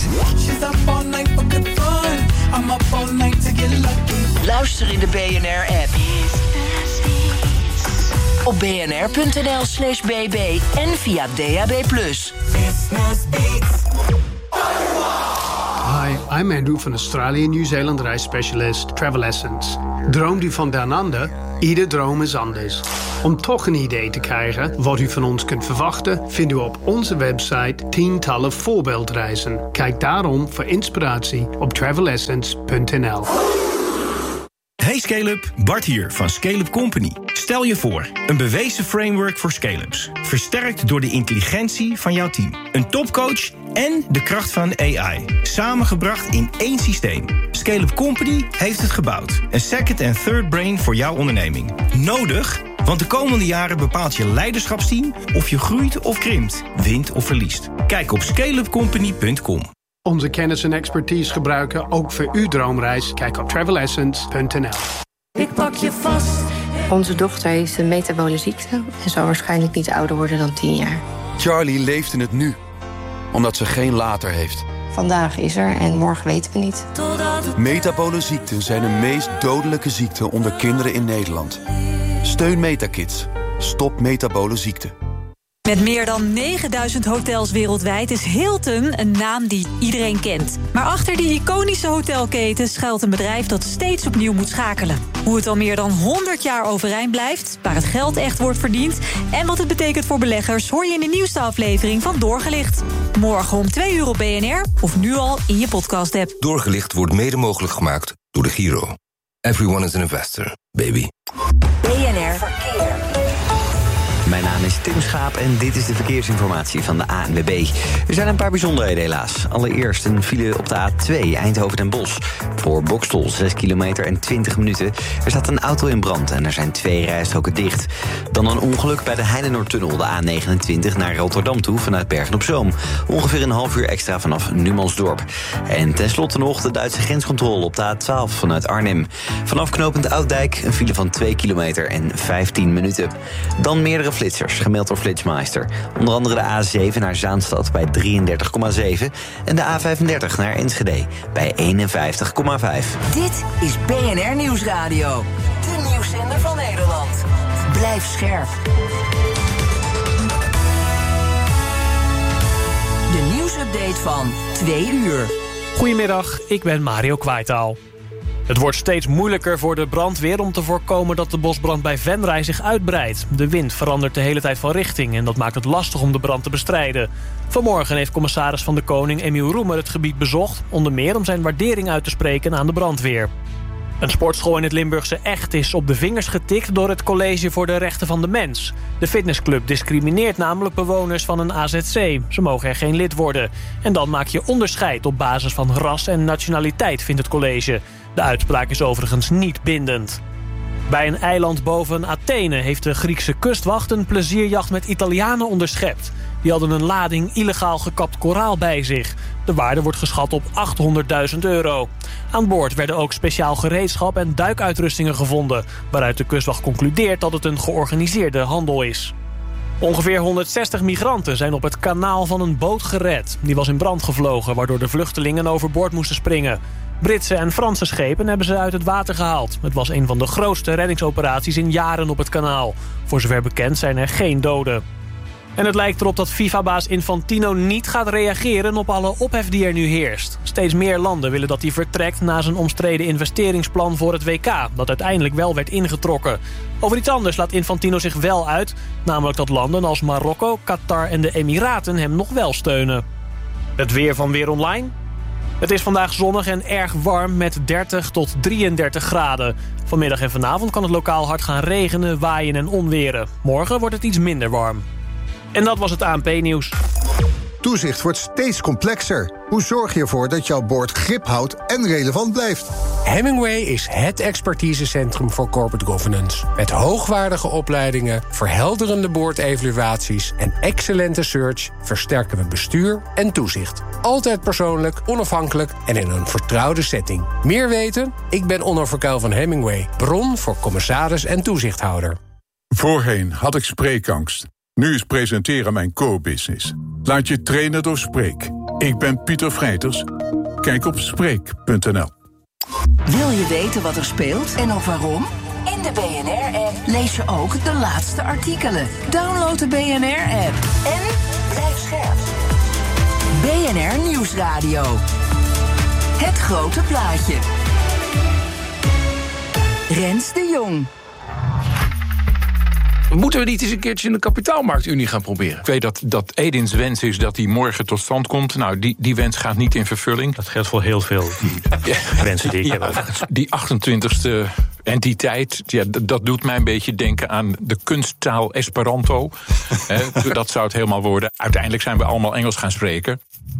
S8: Luister in de B N R-app. Op bnr.nl slash bb en via D A B plus.
S13: Hi, I'm Andrew van Australië en Nieuw-Zeeland reisspecialist Travel Essence. Droomt u van down under? Ieder droom is anders. Om toch een idee te krijgen wat u van ons kunt verwachten, vindt u op onze website tientallen voorbeeldreizen. Kijk daarom voor inspiratie op travel essence punt n l.
S14: Hey Scale-up, Bart hier van Scale-up Company. Stel je voor, een bewezen framework voor scale-ups. Versterkt door de intelligentie van jouw team. Een topcoach en de kracht van A I. Samengebracht in één systeem. Scale-up Company heeft het gebouwd. Een second en third brain voor jouw onderneming. Nodig, want de komende jaren bepaalt je leiderschapsteam of je groeit of krimpt, wint of verliest. Kijk op scale up company punt com.
S13: Onze kennis en expertise gebruiken ook voor uw droomreis. Kijk op travel essence punt n l.
S15: Ik pak je vast. Onze dochter heeft een metabole ziekte en zal waarschijnlijk niet ouder worden dan tien jaar.
S16: Charlie leeft in het nu, omdat ze geen later heeft.
S15: Vandaag is er en morgen weten we niet.
S16: Metabole ziekten zijn de meest dodelijke ziekten onder kinderen in Nederland. Steun Metakids. Stop metabole ziekte.
S17: Met meer dan negenduizend hotels wereldwijd is Hilton een naam die iedereen kent. Maar achter die iconische hotelketen schuilt een bedrijf dat steeds opnieuw moet schakelen. Hoe het al meer dan honderd jaar overeind blijft, waar het geld echt wordt verdiend en wat het betekent voor beleggers hoor je in de nieuwste aflevering van Doorgelicht. Morgen om twee uur op B N R of nu al in je podcast-app.
S18: Doorgelicht wordt mede mogelijk gemaakt door de Giro. Everyone is an investor, baby.
S8: B N R Verkeer.
S19: Mijn naam is Tim Schaap en dit is de verkeersinformatie van de A N W B. Er zijn een paar bijzonderheden helaas. Allereerst een file op de A twee Eindhoven en Bosch. Voor Boxtel zes kilometer en twintig minuten. Er staat een auto in brand en er zijn twee rijstroken dicht. Dan een ongeluk bij de Heinenoordtunnel, de A negenentwintig naar Rotterdam toe vanuit Bergen-op-Zoom. Ongeveer een half uur extra vanaf Numansdorp. En tenslotte nog de Duitse grenscontrole op de A twaalf vanuit Arnhem. Vanaf knooppunt Ouddijk een file van twee kilometer en vijftien minuten. Dan meerdere flitsers, gemeld door Flitsmeister. Onder andere de A zeven naar Zaanstad bij drieëndertig komma zeven... en de A vijfendertig naar Enschede bij eenenvijftig komma vijf.
S8: Dit is B N R Nieuwsradio. De nieuwszender van Nederland. Blijf scherp. De nieuwsupdate van twee uur.
S1: Goedemiddag, ik ben Mario Kwaitaal. Het wordt steeds moeilijker voor de brandweer om te voorkomen dat de bosbrand bij Venray zich uitbreidt. De wind verandert de hele tijd van richting en dat maakt het lastig om de brand te bestrijden. Vanmorgen heeft commissaris van de Koning Emiel Roemer het gebied bezocht, onder meer om zijn waardering uit te spreken aan de brandweer. Een sportschool in het Limburgse Echt is op de vingers getikt door het College voor de Rechten van de Mens. De fitnessclub discrimineert namelijk bewoners van een A Z C. Ze mogen er geen lid worden. En dan maak je onderscheid op basis van ras en nationaliteit, vindt het college. De uitspraak is overigens niet bindend. Bij een eiland boven Athene heeft de Griekse kustwacht een plezierjacht met Italianen onderschept. Die hadden een lading illegaal gekapt koraal bij zich. De waarde wordt geschat op achthonderdduizend euro. Aan boord werden ook speciaal gereedschap en duikuitrustingen gevonden, waaruit de kustwacht concludeert dat het een georganiseerde handel is. Ongeveer honderdzestig migranten zijn op het kanaal van een boot gered. Die was in brand gevlogen, waardoor de vluchtelingen overboord moesten springen. Britse en Franse schepen hebben ze uit het water gehaald. Het was een van de grootste reddingsoperaties in jaren op het kanaal. Voor zover bekend zijn er geen doden. En het lijkt erop dat FIFA-baas Infantino niet gaat reageren op alle ophef die er nu heerst. Steeds meer landen willen dat hij vertrekt na zijn omstreden investeringsplan voor het W K, dat uiteindelijk wel werd ingetrokken. Over iets anders laat Infantino zich wel uit, namelijk dat landen als Marokko, Qatar en de Emiraten hem nog wel steunen. Het weer van Weer Online. Het is vandaag zonnig en erg warm met dertig tot drieëndertig graden. Vanmiddag en vanavond kan het lokaal hard gaan regenen, waaien en onweren. Morgen wordt het iets minder warm. En dat was het A N P-nieuws.
S20: Toezicht wordt steeds complexer. Hoe zorg je ervoor dat jouw board grip houdt en relevant blijft?
S21: Hemingway is het expertisecentrum voor corporate governance. Met hoogwaardige opleidingen, verhelderende boordevaluaties en excellente search versterken we bestuur en toezicht. Altijd persoonlijk, onafhankelijk en in een vertrouwde setting. Meer weten? Ik ben Onno Verkuil van Hemingway, bron voor commissaris en toezichthouder.
S22: Voorheen had ik spreekangst. Nu is presenteren mijn core-business. Laat je trainen door Spreek. Ik ben Pieter Vrijters. Kijk op spreek punt n l.
S8: Wil je weten wat er speelt en of waarom? In de B N R-app lees je ook de laatste artikelen. Download de B N R-app en blijf scherp. B N R Nieuwsradio. Het grote plaatje. Rens de Jong.
S23: Moeten we niet eens een keertje in de kapitaalmarktunie gaan proberen? Ik weet dat, dat Edins wens is dat die morgen tot stand komt. Nou, die, die wens gaat niet in vervulling.
S1: Dat geldt voor heel veel wensen die ik
S23: ja,
S1: heb.
S23: Die achtentwintigste entiteit, ja, dat doet mij een beetje denken aan de kunsttaal Esperanto. He, dat zou het helemaal worden. Uiteindelijk zijn we allemaal Engels gaan spreken.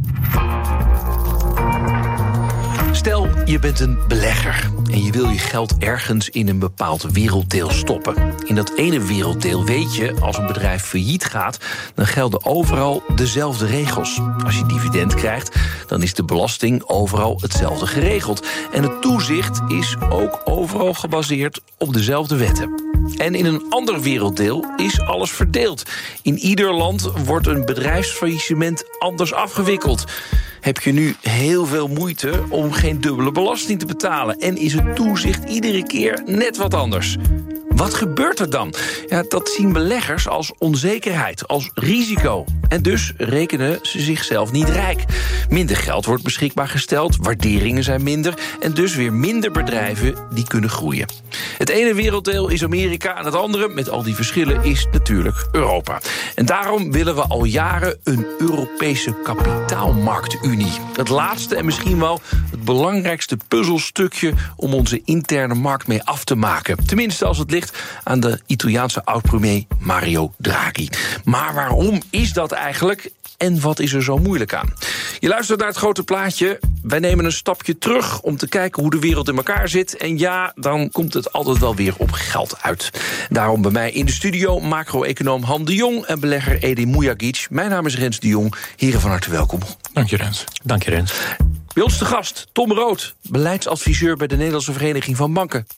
S24: Stel, je bent een belegger en je wil je geld ergens in een bepaald werelddeel stoppen. In dat ene werelddeel weet je, als een bedrijf failliet gaat, dan gelden overal dezelfde regels. Als je dividend krijgt, dan is de belasting overal hetzelfde geregeld. En het toezicht is ook overal gebaseerd op dezelfde wetten. En in een ander werelddeel is alles verdeeld. In ieder land wordt een bedrijfsfaillissement anders afgewikkeld. Heb je nu heel veel moeite om geen dubbele belasting te betalen en is het toezicht iedere keer net wat anders. Wat gebeurt er dan? Ja, dat zien beleggers als onzekerheid, als risico. En dus rekenen ze zichzelf niet rijk. Minder geld wordt beschikbaar gesteld, waarderingen zijn minder en dus weer minder bedrijven die kunnen groeien. Het ene werelddeel is Amerika en het andere, met al die verschillen, is natuurlijk Europa. En daarom willen we al jaren een Europese kapitaalmarktunie. Het laatste en misschien wel het belangrijkste puzzelstukje om onze interne markt mee af te maken. Tenminste als het ligt aan de Italiaanse oud-premier Mario Draghi. Maar waarom is dat eigenlijk en wat is er zo moeilijk aan? Je luistert naar het grote plaatje. Wij nemen een stapje terug om te kijken hoe de wereld in elkaar zit. En ja, dan komt het altijd wel weer op geld uit. Daarom bij mij in de studio macro-econoom Han de Jong en belegger Edin Mujagic. Mijn naam is Rens de Jong. Heren, van harte welkom.
S23: Dank je, Rens.
S1: Dank je, Rens.
S23: Bij ons te gast Tom Rood, beleidsadviseur bij de Nederlandse Vereniging van Banken.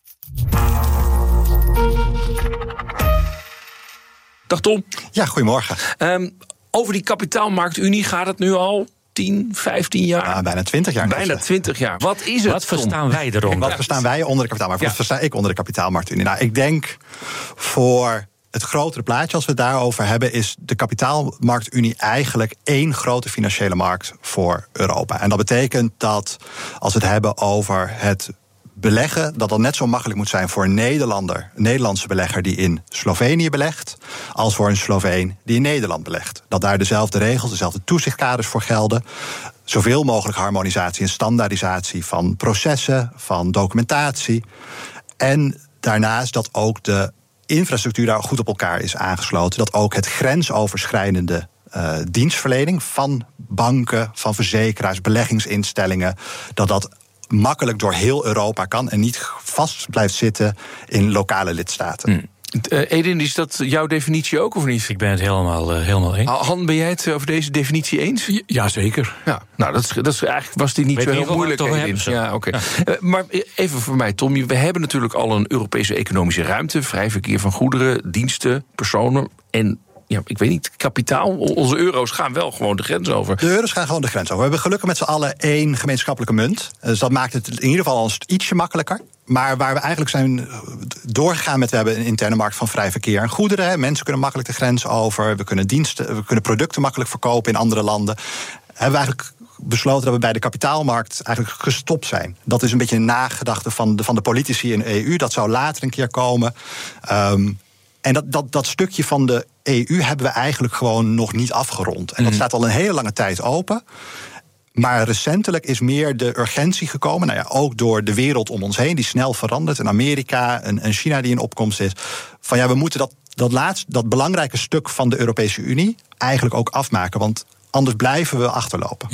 S23: Dag Tom.
S25: Ja, goedemorgen.
S23: Um, over die kapitaalmarktunie gaat het nu al tien, vijftien jaar?
S25: Ja, bijna twintig jaar.
S23: Bijna twintig jaar. Wat is het?
S1: Wat verstaan wij eronder?
S25: Wat verstaan wij onder de kapitaalmarkt? Wat ja. versta ik onder de kapitaalmarktunie? Nou, ik denk voor het grotere plaatje, als we het daarover hebben, is de kapitaalmarktunie eigenlijk één grote financiële markt voor Europa. En dat betekent dat als we het hebben over het beleggen, dat dat net zo makkelijk moet zijn voor een Nederlander, een Nederlandse belegger die in Slovenië belegt, als voor een Sloveen die in Nederland belegt. Dat daar dezelfde regels, dezelfde toezichtkaders voor gelden. Zoveel mogelijk harmonisatie en standaardisatie van processen, van documentatie. En daarnaast dat ook de infrastructuur daar goed op elkaar is aangesloten. Dat ook het grensoverschrijdende uh, dienstverlening van banken, van verzekeraars, beleggingsinstellingen, dat dat makkelijk door heel Europa kan en niet vast blijft zitten in lokale lidstaten.
S23: Hmm. Uh, Edin, is dat jouw definitie ook of niet?
S1: Ik ben het helemaal, uh, helemaal eens.
S23: Han, ben jij het over deze definitie eens? Jazeker. Ja, nou, dat is, dat is eigenlijk was die niet zo heel moeilijk. Ja, oké. Okay. Ja. Uh, maar even voor mij, Tom. We hebben natuurlijk al een Europese economische ruimte, vrij verkeer van goederen, diensten, personen en ja, ik weet niet, kapitaal. Onze euro's gaan wel gewoon de grens over.
S25: De euro's gaan gewoon de grens over. We hebben gelukkig met z'n allen één gemeenschappelijke munt. Dus dat maakt het in ieder geval ons ietsje makkelijker. Maar waar we eigenlijk zijn doorgegaan met, we hebben een interne markt van vrij verkeer en goederen. Hè. Mensen kunnen makkelijk de grens over. We kunnen diensten, we kunnen producten makkelijk verkopen in andere landen. Hebben we eigenlijk besloten dat we bij de kapitaalmarkt eigenlijk gestopt zijn. Dat is een beetje een nagedachte van de, van de politici in de E U. Dat zou later een keer komen. Um, En dat, dat, dat stukje van de E U hebben we eigenlijk gewoon nog niet afgerond. En dat staat al een hele lange tijd open. Maar recentelijk is meer de urgentie gekomen, nou ja, ook door de wereld om ons heen, die snel verandert. En Amerika en, en China die in opkomst is. Van ja, we moeten dat, dat laatste, dat belangrijke stuk van de Europese Unie eigenlijk ook afmaken. Want anders blijven we achterlopen.
S23: Ja.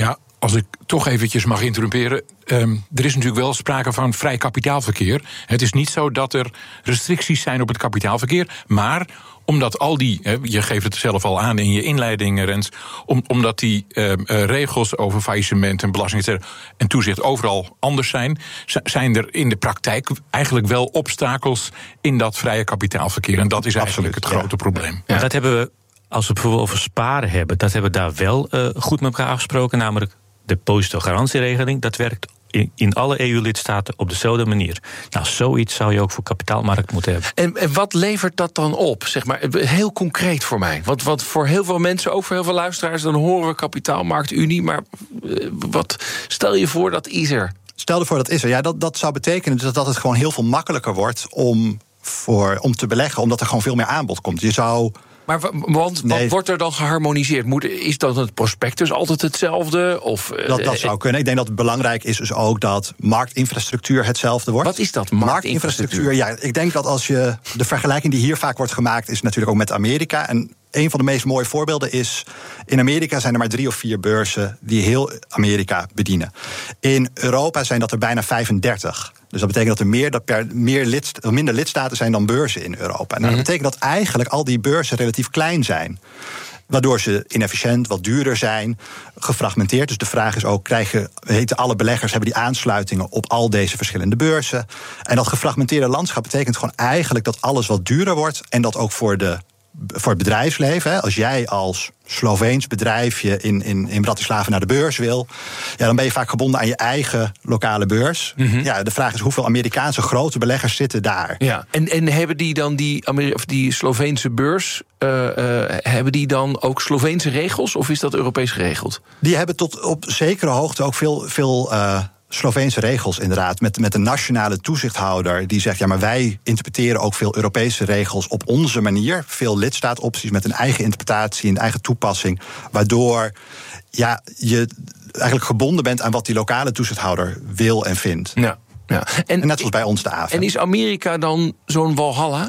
S23: als ik toch eventjes mag interrumperen. Um, er is natuurlijk wel sprake van vrij kapitaalverkeer. Het is niet zo dat er restricties zijn op het kapitaalverkeer, maar omdat al die, je geeft het zelf al aan in je inleiding, Rens, om, omdat die uh, uh, regels over faillissement en belasting et cetera, en toezicht overal anders zijn, zijn er in de praktijk eigenlijk wel obstakels in dat vrije kapitaalverkeer. En dat is eigenlijk Absoluut, het grote ja. probleem.
S2: Ja. Dat hebben we, als we bijvoorbeeld over sparen hebben, dat hebben we daar wel uh, goed met elkaar afgesproken, namelijk de depositogarantieregeling. Dat werkt in, in alle E U-lidstaten op dezelfde manier. Nou, zoiets zou je ook voor kapitaalmarkt moeten hebben.
S24: En, en wat levert dat dan op? Zeg maar, heel concreet voor mij. Want, want voor heel veel mensen, ook voor heel veel luisteraars, dan horen we kapitaalmarktunie. Maar uh, wat stel je voor, dat is er?
S25: Stel je voor, dat is er. Ja, dat, dat zou betekenen dus dat het gewoon heel veel makkelijker wordt om, voor, om te beleggen, omdat er gewoon veel meer aanbod komt. Je zou...
S24: Maar want, nee. wat wordt er dan geharmoniseerd? Moet, is dan het prospectus altijd hetzelfde? Of,
S25: dat, dat zou kunnen. Ik denk dat het belangrijk is dus ook dat marktinfrastructuur hetzelfde wordt.
S24: Wat is dat, marktinfrastructuur?
S25: marktinfrastructuur? Ja, ik denk dat als je... De vergelijking die hier vaak wordt gemaakt is natuurlijk ook met Amerika. En een van de meest mooie voorbeelden is, in Amerika zijn er maar drie of vier beurzen die heel Amerika bedienen. In Europa zijn dat er bijna vijfendertig. Dus dat betekent dat er meer, dat per, meer lidst, minder lidstaten zijn dan beurzen in Europa. En dat betekent dat eigenlijk al die beurzen relatief klein zijn. Waardoor ze inefficiënt, wat duurder zijn, gefragmenteerd. Dus de vraag is ook, krijgen, weten alle beleggers, hebben die aansluitingen op al deze verschillende beurzen? En dat gefragmenteerde landschap betekent gewoon eigenlijk dat alles wat duurder wordt en dat ook voor de voor het bedrijfsleven. Hè. Als jij als Sloveens bedrijfje in, in, in Bratislava naar de beurs wil, ja, dan ben je vaak gebonden aan je eigen lokale beurs. Mm-hmm. Ja, de vraag is hoeveel Amerikaanse grote beleggers zitten daar.
S24: Ja. En, en hebben die dan die, Ameri- of die Sloveense beurs, uh, uh, hebben die dan ook Sloveense regels of is dat Europees geregeld?
S25: Die hebben tot op zekere hoogte ook veel, veel uh, Sloveense regels inderdaad, met, met een nationale toezichthouder die zegt, ja, maar wij interpreteren ook veel Europese regels op onze manier. Veel lidstaatopties met een eigen interpretatie, een eigen toepassing, waardoor ja, je eigenlijk gebonden bent aan wat die lokale toezichthouder wil en vindt.
S24: Ja, ja. En,
S25: en net zoals bij ons de A F M.
S24: En is Amerika dan zo'n walhalla?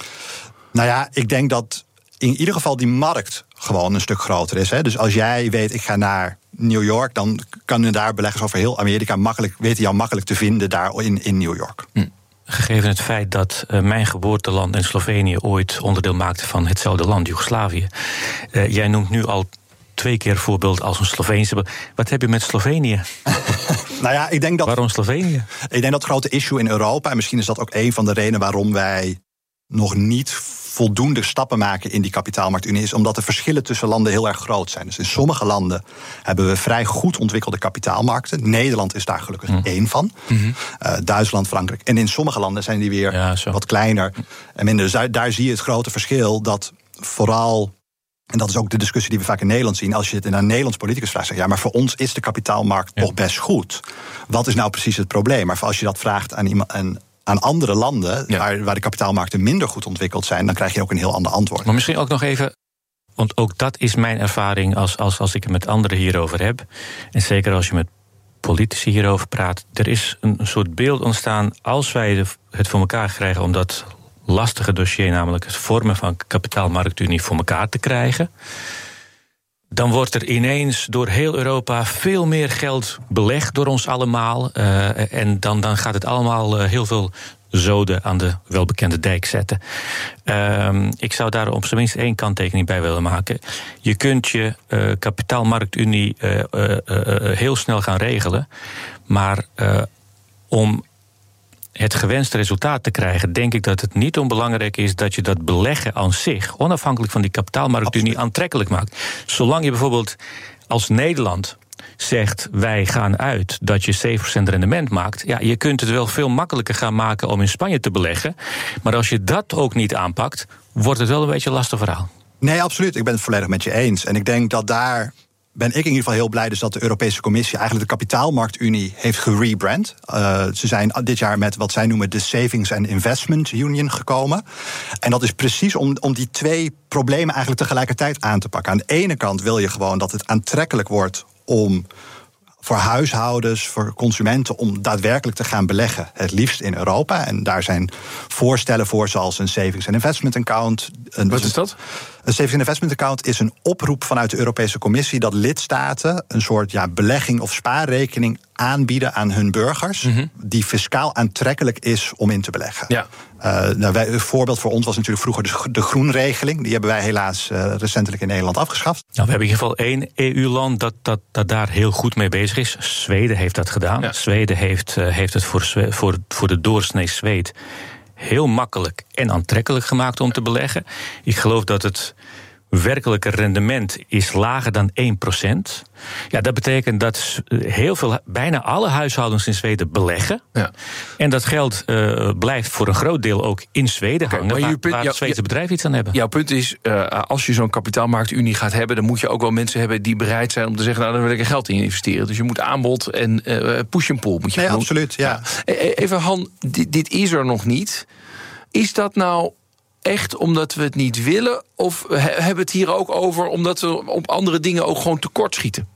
S25: Nou ja, ik denk dat in ieder geval die markt gewoon een stuk groter is. Hè. Dus als jij weet, ik ga naar New York, dan kunnen daar beleggers over heel Amerika makkelijk, weten jou makkelijk te vinden daar in, in New York.
S2: Hm. Gegeven het feit dat uh, mijn geboorteland en Slovenië ooit onderdeel maakten van hetzelfde land, Joegoslavië. Uh, jij noemt nu al twee keer voorbeeld als een Sloveense. Wat heb je met Slovenië?
S25: Nou ja, ik denk dat,
S2: waarom Slovenië?
S25: Ik denk dat het grote issue in Europa, en misschien is dat ook een van de redenen waarom wij nog niet voldoende stappen maken in die kapitaalmarktunie, is omdat de verschillen tussen landen heel erg groot zijn. Dus in sommige landen hebben we vrij goed ontwikkelde kapitaalmarkten. Nederland is daar gelukkig mm. één van. Mm-hmm. Uh, Duitsland, Frankrijk. En in sommige landen zijn die weer ja, wat kleiner en minder. Dus daar, daar zie je het grote verschil dat vooral, en dat is ook de discussie die we vaak in Nederland zien, als je het in een Nederlands politicus vraagt, zeg, ja, maar voor ons is de kapitaalmarkt ja. toch best goed. Wat is nou precies het probleem? Maar als je dat vraagt aan iemand, aan aan andere landen, ja. waar, waar de kapitaalmarkten minder goed ontwikkeld zijn, dan krijg je ook een heel ander antwoord.
S2: Maar misschien ook nog even, want ook dat is mijn ervaring als, als, als ik het met anderen hierover heb. En zeker als je met politici hierover praat. Er is een soort beeld ontstaan, als wij het voor elkaar krijgen om dat lastige dossier, namelijk het vormen van kapitaalmarktunie, voor elkaar te krijgen, dan wordt er ineens door heel Europa veel meer geld belegd door ons allemaal. Uh, en dan, dan gaat het allemaal uh, heel veel zoden aan de welbekende dijk zetten. Uh, ik zou daar op zijn minst één kanttekening bij willen maken. Je kunt je uh, kapitaalmarktunie uh, uh, uh, heel snel gaan regelen. Maar uh, om het gewenste resultaat te krijgen, denk ik dat het niet onbelangrijk is dat je dat beleggen aan zich, onafhankelijk van die kapitaalmarktunie, aantrekkelijk maakt. Zolang je bijvoorbeeld als Nederland zegt, wij gaan uit dat je zeven procent rendement maakt, ja, je kunt het wel veel makkelijker gaan maken om in Spanje te beleggen. Maar als je dat ook niet aanpakt, wordt het wel een beetje een lastig verhaal.
S25: Nee, absoluut. Ik ben het volledig met je eens. En ik denk dat daar ben ik in ieder geval heel blij dus dat de Europese Commissie eigenlijk de kapitaalmarktunie heeft gerebrand. Uh, ze zijn dit jaar met wat zij noemen de Savings and Investment Union gekomen. En dat is precies om, om die twee problemen eigenlijk tegelijkertijd aan te pakken. Aan de ene kant wil je gewoon dat het aantrekkelijk wordt om voor huishoudens, voor consumenten, om daadwerkelijk te gaan beleggen. Het liefst in Europa. En daar zijn voorstellen voor, zoals een Savings and Investment Account.
S24: Wat is dat?
S25: Een savings investment account is een oproep vanuit de Europese Commissie dat lidstaten een soort ja, belegging of spaarrekening aanbieden aan hun burgers, mm-hmm. die fiscaal aantrekkelijk is om in te beleggen. Ja. Uh, nou, wij, een voorbeeld voor ons was natuurlijk vroeger de, de groenregeling. Die hebben wij helaas uh, recentelijk in Nederland afgeschaft.
S2: Nou, we hebben in ieder geval één E U-land dat, dat, dat daar heel goed mee bezig is. Zweden heeft dat gedaan. Ja. Zweden heeft, uh, heeft het voor, voor, voor de doorsnee Zweed heel makkelijk en aantrekkelijk gemaakt om te beleggen. Ik geloof dat het werkelijke rendement is lager dan één procent. Ja, dat betekent dat heel veel, bijna alle huishoudens in Zweden beleggen. Ja. En dat geld uh, blijft voor een groot deel ook in Zweden hangen, okay, waar, punt, waar het Zweedse bedrijf iets aan hebben.
S24: Jouw punt is, uh, als je zo'n kapitaalmarktunie gaat hebben, dan moet je ook wel mensen hebben die bereid zijn om te zeggen, nou, daar wil ik er geld in investeren. Dus je moet aanbod en uh, push and pull moet je
S25: Nee,
S24: doen.
S25: absoluut, ja.
S24: ja. Even Han, dit, dit is er nog niet. Is dat nou echt omdat we het niet willen? Of hebben we het hier ook over omdat we op andere dingen ook gewoon tekortschieten?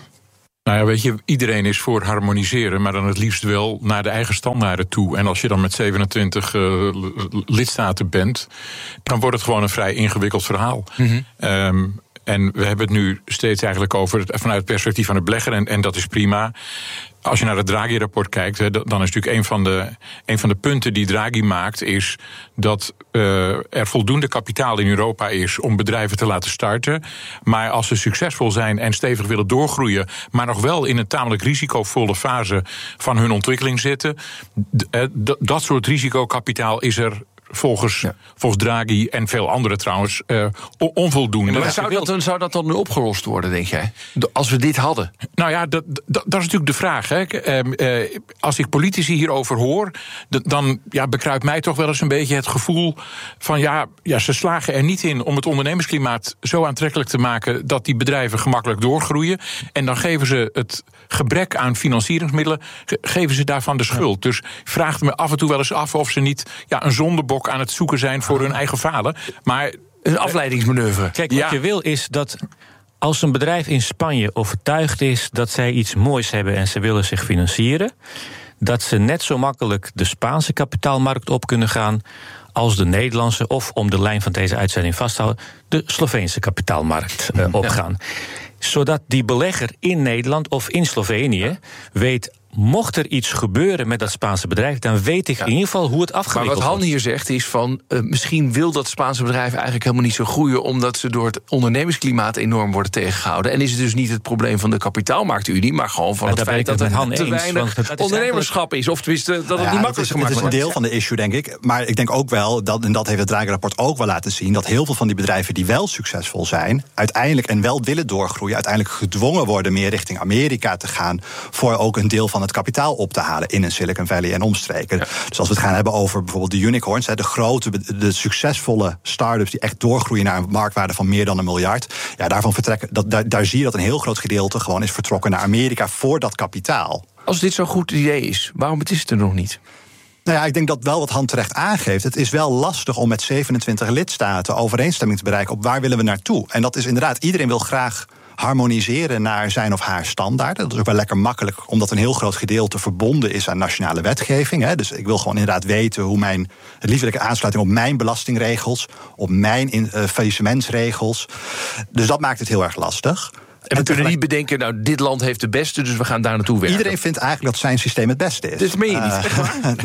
S22: Nou ja, weet je, iedereen is voor harmoniseren, maar dan het liefst wel naar de eigen standaarden toe. En als je dan met zevenentwintig uh, lidstaten bent, dan wordt het gewoon een vrij ingewikkeld verhaal. Mm-hmm. Um, en we hebben het nu steeds eigenlijk over het, vanuit het perspectief van het belegger, en, en dat is prima. Als je naar het Draghi-rapport kijkt, dan is natuurlijk een van de, een van de punten die Draghi maakt, is dat uh, er voldoende kapitaal in Europa is om bedrijven te laten starten. Maar als ze succesvol zijn en stevig willen doorgroeien, maar nog wel in een tamelijk risicovolle fase van hun ontwikkeling zitten, d- d- dat soort risicokapitaal is er volgens, ja. volgens Draghi en veel anderen trouwens uh, onvoldoende.
S24: Ja, maar zou dat, dan, zou dat dan nu opgelost worden, denk jij? Als we dit hadden?
S22: Nou ja, dat, dat, dat is natuurlijk de vraag. Hè. Uh, uh, als ik politici hierover hoor, d- dan ja, bekruipt mij toch wel eens een beetje het gevoel van ja, ja, ze slagen er niet in om het ondernemersklimaat zo aantrekkelijk te maken dat die bedrijven gemakkelijk doorgroeien. En dan geven ze het gebrek aan financieringsmiddelen, ge- geven ze daarvan de schuld. Ja. Dus ik vraag me af en toe wel eens af of ze niet ja, een zondebok aan het zoeken zijn voor hun eigen falen. Maar
S24: een afleidingsmanoeuvre.
S2: Kijk, wat ja. je wil is dat als een bedrijf in Spanje overtuigd is dat zij iets moois hebben en ze willen zich financieren, dat ze net zo makkelijk de Spaanse kapitaalmarkt op kunnen gaan als de Nederlandse, of om de lijn van deze uitzending vast te houden, de Sloveense kapitaalmarkt uh, opgaan. Ja. Zodat die belegger in Nederland of in Slovenië weet, mocht er iets gebeuren met dat Spaanse bedrijf, dan weet ik ja. in ieder geval hoe het afgewikkeld wordt.
S24: Maar wat Han hier zegt is van, uh, misschien wil dat Spaanse bedrijf eigenlijk helemaal niet zo groeien, omdat ze door het ondernemingsklimaat enorm worden tegengehouden. En is het dus niet het probleem van de kapitaalmarktunie, maar gewoon van ja, het feit dat er te eens, weinig het ondernemerschap is. Of tenminste, dat het ja, niet makkelijk gemaakt wordt.
S25: Het is een deel van de issue, denk ik. Maar ik denk ook wel, dat, en dat heeft het Draghi-rapport ook wel laten zien, dat heel veel van die bedrijven die wel succesvol zijn, uiteindelijk en wel willen doorgroeien, uiteindelijk gedwongen worden meer richting Amerika te gaan, voor ook een deel van het kapitaal op te halen in een Silicon Valley en omstreken. Ja. Dus als we het gaan hebben over bijvoorbeeld de unicorns, de grote, de succesvolle start-ups die echt doorgroeien naar een marktwaarde van meer dan een miljard, ja, daarvan vertrekken, dat, daar, daar zie je dat een heel groot gedeelte gewoon is vertrokken naar Amerika voor dat kapitaal.
S24: Als dit zo'n goed idee is, waarom is het er nog niet?
S25: Nou ja, ik denk dat wel wat Han terecht aangeeft. Het is wel lastig om met zevenentwintig lidstaten overeenstemming te bereiken op waar willen we naartoe. En dat is inderdaad, iedereen wil graag harmoniseren naar zijn of haar standaarden. Dat is ook wel lekker makkelijk, omdat een heel groot gedeelte verbonden is aan nationale wetgeving. Hè. Dus ik wil gewoon inderdaad weten hoe mijn, het liefst wil ik aansluiting op mijn belastingregels, op mijn in, uh, faillissementsregels. Dus dat maakt het heel erg lastig.
S24: En we en kunnen niet bedenken, nou, dit land heeft de beste, dus we gaan daar naartoe werken.
S25: Iedereen vindt eigenlijk dat zijn systeem het beste is.
S24: Dit meen je niet.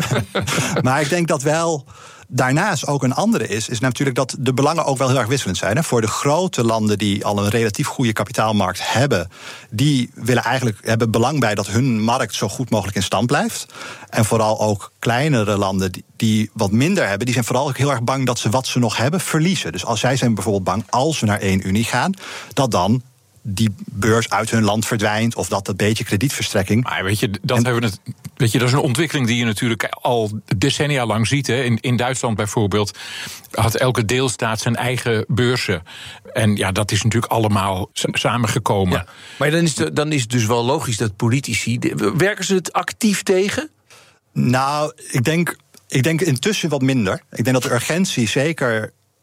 S25: Uh, maar ik denk dat wel daarnaast ook een andere is, is natuurlijk dat de belangen ook wel heel erg wisselend zijn. Hè. Voor de grote landen die al een relatief goede kapitaalmarkt hebben, die willen eigenlijk hebben belang bij dat hun markt zo goed mogelijk in stand blijft. En vooral ook kleinere landen die, die wat minder hebben, die zijn vooral ook heel erg bang dat ze wat ze nog hebben verliezen. Dus als zij zijn bijvoorbeeld bang, als we naar één unie gaan, dat dan die beurs uit hun land verdwijnt, of dat een beetje kredietverstrekking.
S22: Maar weet je, dat en, hebben we het, weet je, dat is een ontwikkeling die je natuurlijk al decennia lang ziet. Hè. In, in Duitsland bijvoorbeeld had elke deelstaat zijn eigen beurzen. En ja, dat is natuurlijk allemaal samengekomen. Ja,
S24: maar dan is, de, dan is het dus wel logisch dat politici, werken ze het actief tegen?
S25: Nou, ik denk, ik denk intussen wat minder. Ik denk dat de urgentie zeker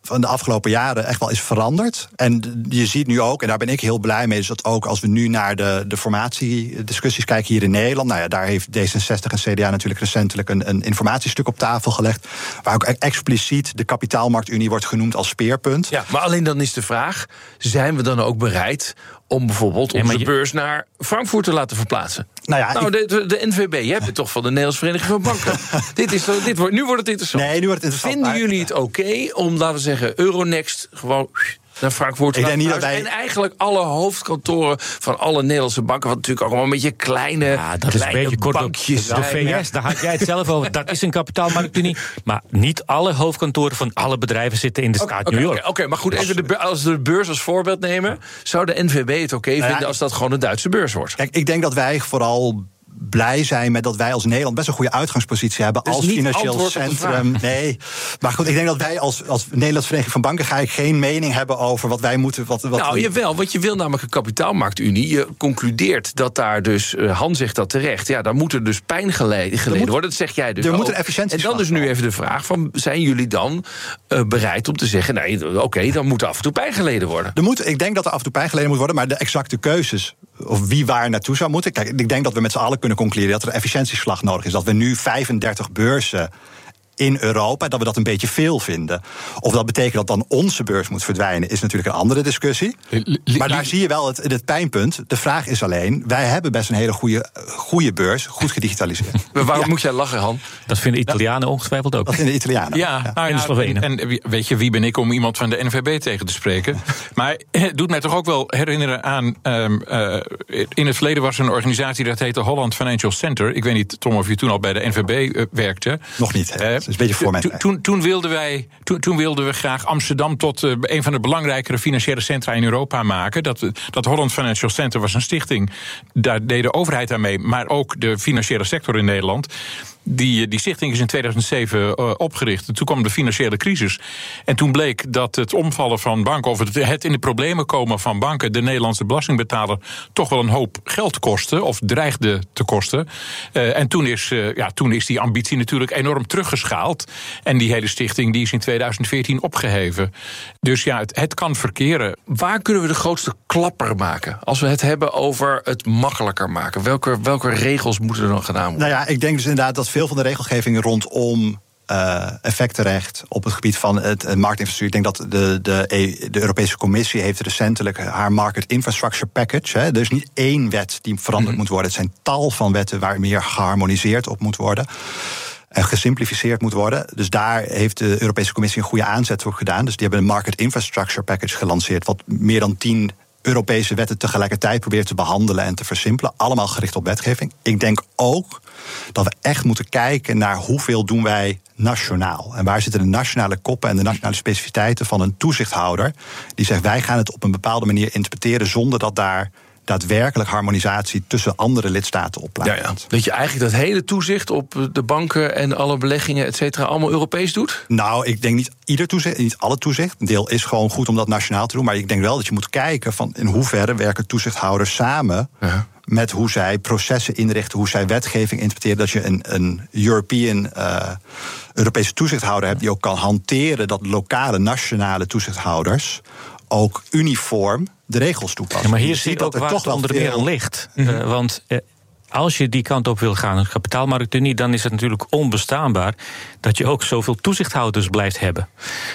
S25: van de afgelopen jaren echt wel is veranderd. En je ziet nu ook, en daar ben ik heel blij mee, is dat ook als we nu naar de, de formatiediscussies kijken hier in Nederland. Nou ja, daar heeft D zesenzestig en C D A natuurlijk recentelijk een, een informatiestuk op tafel gelegd, waar ook expliciet de kapitaalmarktunie wordt genoemd als speerpunt.
S24: Ja, maar alleen dan is de vraag, zijn we dan ook bereid om bijvoorbeeld onze ja, je... beurs naar Frankfurt te laten verplaatsen? Nou, ja, nou ik... de, de, de N V B, je hebt het toch van de Nederlandse Vereniging van Banken. dit is, dit wordt, nu wordt het interessant.
S25: Nee, nu wordt het interessant.
S24: Vinden jullie het oké okay om, laten we zeggen, Euronext gewoon naar Frankfurt.
S25: Ik denk niet dat wij...
S24: En eigenlijk alle hoofdkantoren van alle Nederlandse banken, wat natuurlijk ook allemaal een beetje kleine,
S2: ja, dat
S24: kleine
S2: is een beetje
S24: bankjes.
S2: Kort op de V S, daar had jij het zelf over. Dat is een kapitaalmarktunie. Maar niet alle hoofdkantoren van alle bedrijven zitten in de staat
S24: okay,
S2: New York.
S24: Oké, okay, okay, maar goed, even de, als we de beurs als voorbeeld nemen, zou de N V B het oké okay vinden nou ja, als dat gewoon een Duitse beurs wordt?
S25: Kijk, ik denk dat wij vooral blij zijn met dat wij als Nederland best een goede uitgangspositie hebben
S24: dus
S25: als financieel centrum. Nee, maar goed, ik denk dat wij als, als Nederlandse Vereniging van Banken ga ik geen mening hebben over wat wij moeten. Wat, wat
S24: nou,
S25: we...
S24: jawel, want je wil namelijk een kapitaalmarktunie. Je concludeert dat daar dus, uh, Han zegt dat terecht, ja, daar moet er dus pijn geleden, geleden moet, worden. Dat zeg jij dus.
S25: Er
S24: ook.
S25: moet een efficiëntie.
S24: En dan is nu even de vraag: van, zijn jullie dan uh, bereid om te zeggen, nee, oké, okay, dan moet er af en toe pijn geleden worden?
S25: Er moet, ik denk dat er af en toe pijn geleden moet worden, maar de exacte keuzes of wie waar naartoe zou moeten. Kijk, ik denk dat we met z'n allen kunnen concluderen dat er een efficiëntieslag nodig is. Dat we nu vijfendertig beurzen in Europa, dat we dat een beetje veel vinden. Of dat betekent dat dan onze beurs moet verdwijnen, is natuurlijk een andere discussie. Maar daar zie je wel het, het pijnpunt. De vraag is alleen, wij hebben best een hele goede, goede beurs, goed gedigitaliseerd.
S24: Maar waarom
S25: ja.
S24: moet jij lachen, Han?
S2: Dat vinden Italianen ongetwijfeld ook.
S25: Dat vinden de Italianen.
S22: Ja, ja. Nou, ja, en de Slovenen. En weet je, wie ben ik om iemand van de N V B tegen te spreken? Maar het doet mij toch ook wel herinneren aan, Um, uh, in het verleden was er een organisatie dat heette Holland Financial Center. Ik weet niet, Tom, of je toen al bij de N V B uh, werkte.
S25: Nog niet, hè. Uh, dat is een beetje voor mij.
S22: Toen, toen, wilden wij, toen, toen wilden we graag Amsterdam tot uh, een van de belangrijkere financiële centra in Europa maken. Dat, dat Holland Financial Center was een stichting. Daar deed de overheid aan mee, maar ook de financiële sector in Nederland. Die, die stichting is in tweeduizend zeven uh, opgericht. Toen kwam de financiële crisis. En toen bleek dat het omvallen van banken, of het, het in de problemen komen van banken, de Nederlandse belastingbetaler toch wel een hoop geld kostte, of dreigde te kosten. Uh, en toen is, uh, ja, toen is die ambitie natuurlijk enorm teruggeschaald. En die hele stichting die is in tweeduizend veertien opgeheven. Dus ja, het, het kan verkeren.
S24: Waar kunnen we de grootste klapper maken? Als we het hebben over het makkelijker maken. Welke, welke regels moeten er dan gedaan worden?
S25: Nou ja, ik denk dus inderdaad dat veel van de regelgeving rondom uh, effectenrecht op het gebied van het, het marktinfrastructuur. Ik denk dat de, de, de Europese Commissie heeft recentelijk haar Market Infrastructure Package. Hè, er is niet één wet die veranderd mm-hmm. moet worden. Het zijn tal van wetten waar meer geharmoniseerd op moet worden. En gesimplificeerd moet worden. Dus daar heeft de Europese Commissie een goede aanzet voor gedaan. Dus die hebben een Market Infrastructure Package gelanceerd, wat meer dan tien Europese wetten tegelijkertijd probeert te behandelen en te versimpelen. Allemaal gericht op wetgeving. Ik denk ook dat we echt moeten kijken naar hoeveel doen wij nationaal. En waar zitten de nationale koppen en de nationale specificiteiten van een toezichthouder die zegt, wij gaan het op een bepaalde manier interpreteren zonder dat daar daadwerkelijk harmonisatie tussen andere lidstaten op plaatsvindt.
S24: Ja, ja. Dat je eigenlijk dat hele toezicht op de banken en alle beleggingen, et cetera, allemaal Europees doet?
S25: Nou, ik denk niet ieder toezicht, niet alle toezicht. Een deel is gewoon goed om dat nationaal te doen. Maar ik denk wel dat je moet kijken van in hoeverre werken toezichthouders samen ja. met hoe zij processen inrichten, hoe zij wetgeving interpreteren. Dat je een, een European, uh, Europese toezichthouder hebt die ook kan hanteren dat lokale, nationale toezichthouders ook uniform de regels toepassen.
S2: Ja, maar hier zit ook waar het onder meer aan ligt. Mm-hmm. Uh, want uh, als je die kant op wil gaan, een kapitaalmarktunie, dan is het natuurlijk onbestaanbaar dat je ook zoveel toezichthouders blijft hebben.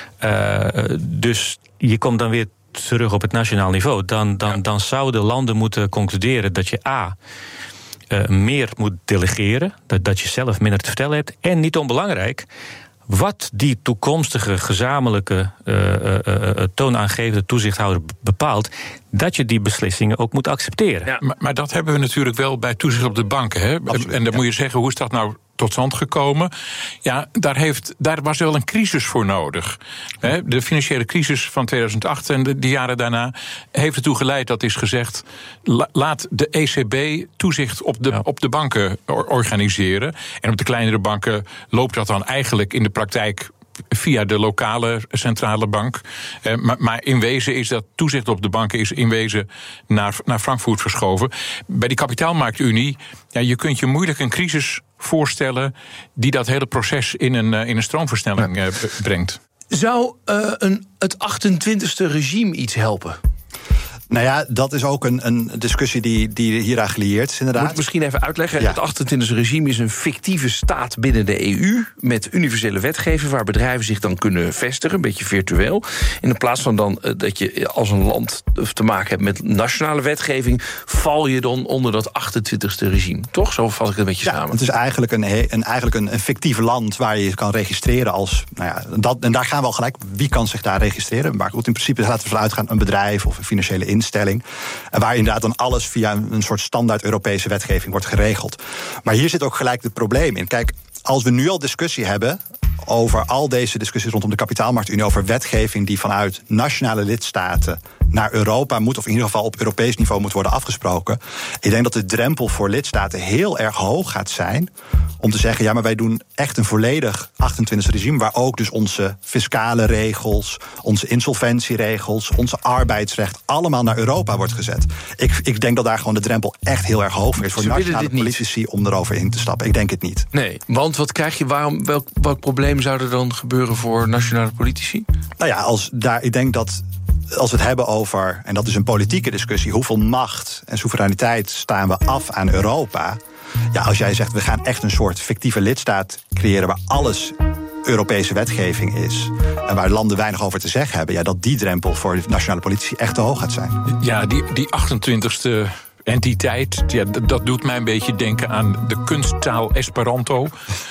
S2: Uh, dus je komt dan weer terug op het nationaal niveau. Dan, dan, ja. dan zouden landen moeten concluderen dat je A, uh, meer moet delegeren, dat, dat je zelf minder te vertellen hebt. En niet onbelangrijk, wat die toekomstige gezamenlijke uh, uh, uh, toonaangevende toezichthouder bepaalt, dat je die beslissingen ook moet accepteren.
S22: Ja, maar, maar dat hebben we natuurlijk wel bij toezicht op de banken. Hè? Absoluut, en dan ja. moet je zeggen, hoe is dat nou tot stand gekomen? Ja, daar, heeft, daar was wel een crisis voor nodig. Hè? De financiële crisis van tweeduizend acht en de, de jaren daarna heeft ertoe geleid dat is gezegd, la, laat de E C B toezicht op de, ja. op de banken organiseren. En op de kleinere banken loopt dat dan eigenlijk in de praktijk via de lokale centrale bank. Eh, maar, maar in wezen is dat toezicht op de banken is in wezen naar, naar Frankfurt verschoven. Bij die kapitaalmarktunie, ja, je kunt je moeilijk een crisis voorstellen die dat hele proces in een, in een stroomversnelling ja. brengt.
S24: Zou uh, een, het achtentwintigste regime iets helpen?
S25: Nou ja, dat is ook een, een discussie die, die hieraan gelieerd is, inderdaad.
S24: Moet ik misschien even uitleggen. Ja. Het achtentwintigste regime is een fictieve staat binnen de E U... met universele wetgeving waar bedrijven zich dan kunnen vestigen. Een beetje virtueel. En in plaats van dan uh, dat je als een land te maken hebt met nationale wetgeving... val je dan onder dat achtentwintigste regime. Toch? Zo vat ik het een beetje
S25: ja,
S24: samen.
S25: Het is eigenlijk een, een, eigenlijk een, een fictief land waar je je kan registreren als... Nou ja, dat, en daar gaan we al gelijk. Wie kan zich daar registreren? Maar goed, in principe laten we vanuit gaan een bedrijf of een financiële instelling. Instelling. Waar inderdaad dan alles via een soort standaard Europese wetgeving wordt geregeld. Maar hier zit ook gelijk het probleem in. Kijk, als we nu al discussie hebben over al deze discussies rondom de kapitaalmarktunie, over wetgeving die vanuit nationale lidstaten naar Europa moet, of in ieder geval op Europees niveau moet worden afgesproken. Ik denk dat de drempel voor lidstaten heel erg hoog gaat zijn om te zeggen, ja, maar wij doen echt een volledig achtentwintigste regime, waar ook dus onze fiscale regels, onze insolventieregels, onze arbeidsrecht allemaal naar Europa wordt gezet. Ik, ik denk dat daar gewoon de drempel echt heel erg hoog is voor nationale politici om erover in te stappen. Ik denk het niet.
S24: Nee, want wat krijg je, waarom, welk, welk probleem zou er dan gebeuren voor nationale politici?
S25: Nou ja, als daar, ik denk dat als we het hebben over, en dat is een politieke discussie, hoeveel macht en soevereiniteit staan we af aan Europa? Ja, als jij zegt, we gaan echt een soort fictieve lidstaat creëren waar alles Europese wetgeving is en waar landen weinig over te zeggen hebben, ja, dat die drempel voor de nationale politici echt te hoog gaat zijn.
S22: Ja, die, die achtentwintigste entiteit, ja, dat doet mij een beetje denken aan de kunsttaal Esperanto.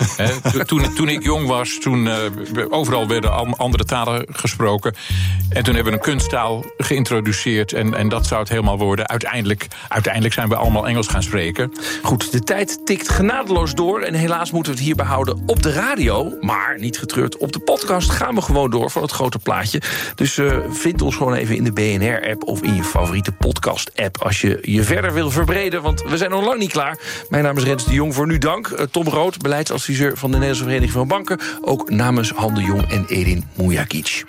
S22: He, toen, toen ik jong was, toen uh, overal werden andere talen gesproken. En toen hebben we een kunsttaal geïntroduceerd. En, en dat zou het helemaal worden. Uiteindelijk, uiteindelijk zijn we allemaal Engels gaan spreken.
S24: Goed, de tijd tikt genadeloos door. En helaas moeten we het hierbij houden op de radio. Maar niet getreurd, op de podcast gaan we gewoon door voor het grote plaatje. Dus uh, vind ons gewoon even in de B N R-app of in je favoriete podcast-app als je je verder wil verbreden, want we zijn nog lang niet klaar. Mijn naam is Rens de Jong, voor nu dank. Tom Rood, beleidsadviseur van de Nederlandse Vereniging van Banken. Ook namens Han de Jong en Edin Mujagic.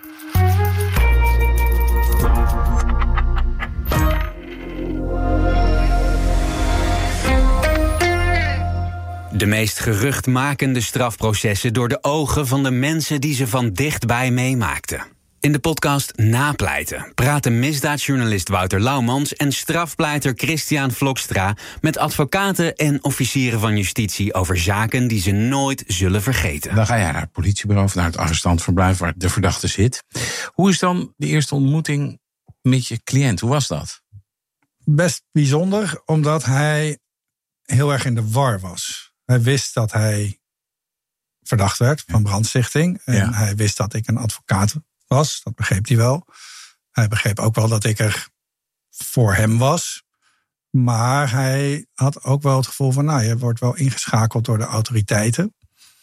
S3: De meest geruchtmakende strafprocessen door de ogen van de mensen die ze van dichtbij meemaakten. In de podcast Napleiten praten misdaadjournalist Wouter Laumans en strafpleiter Christian Vlokstra met advocaten en officieren van justitie over zaken die ze nooit zullen vergeten.
S4: Dan ga je naar het politiebureau of naar het arrestantverblijf waar de verdachte zit. Hoe is dan de eerste ontmoeting met je cliënt? Hoe was dat?
S5: Best bijzonder, omdat hij heel erg in de war was. Hij wist dat hij verdacht werd van brandstichting. En ja. Hij wist dat ik een advocaat was, dat begreep hij wel. Hij begreep ook wel dat ik er voor hem was. Maar hij had ook wel het gevoel van, nou, je wordt wel ingeschakeld door de autoriteiten.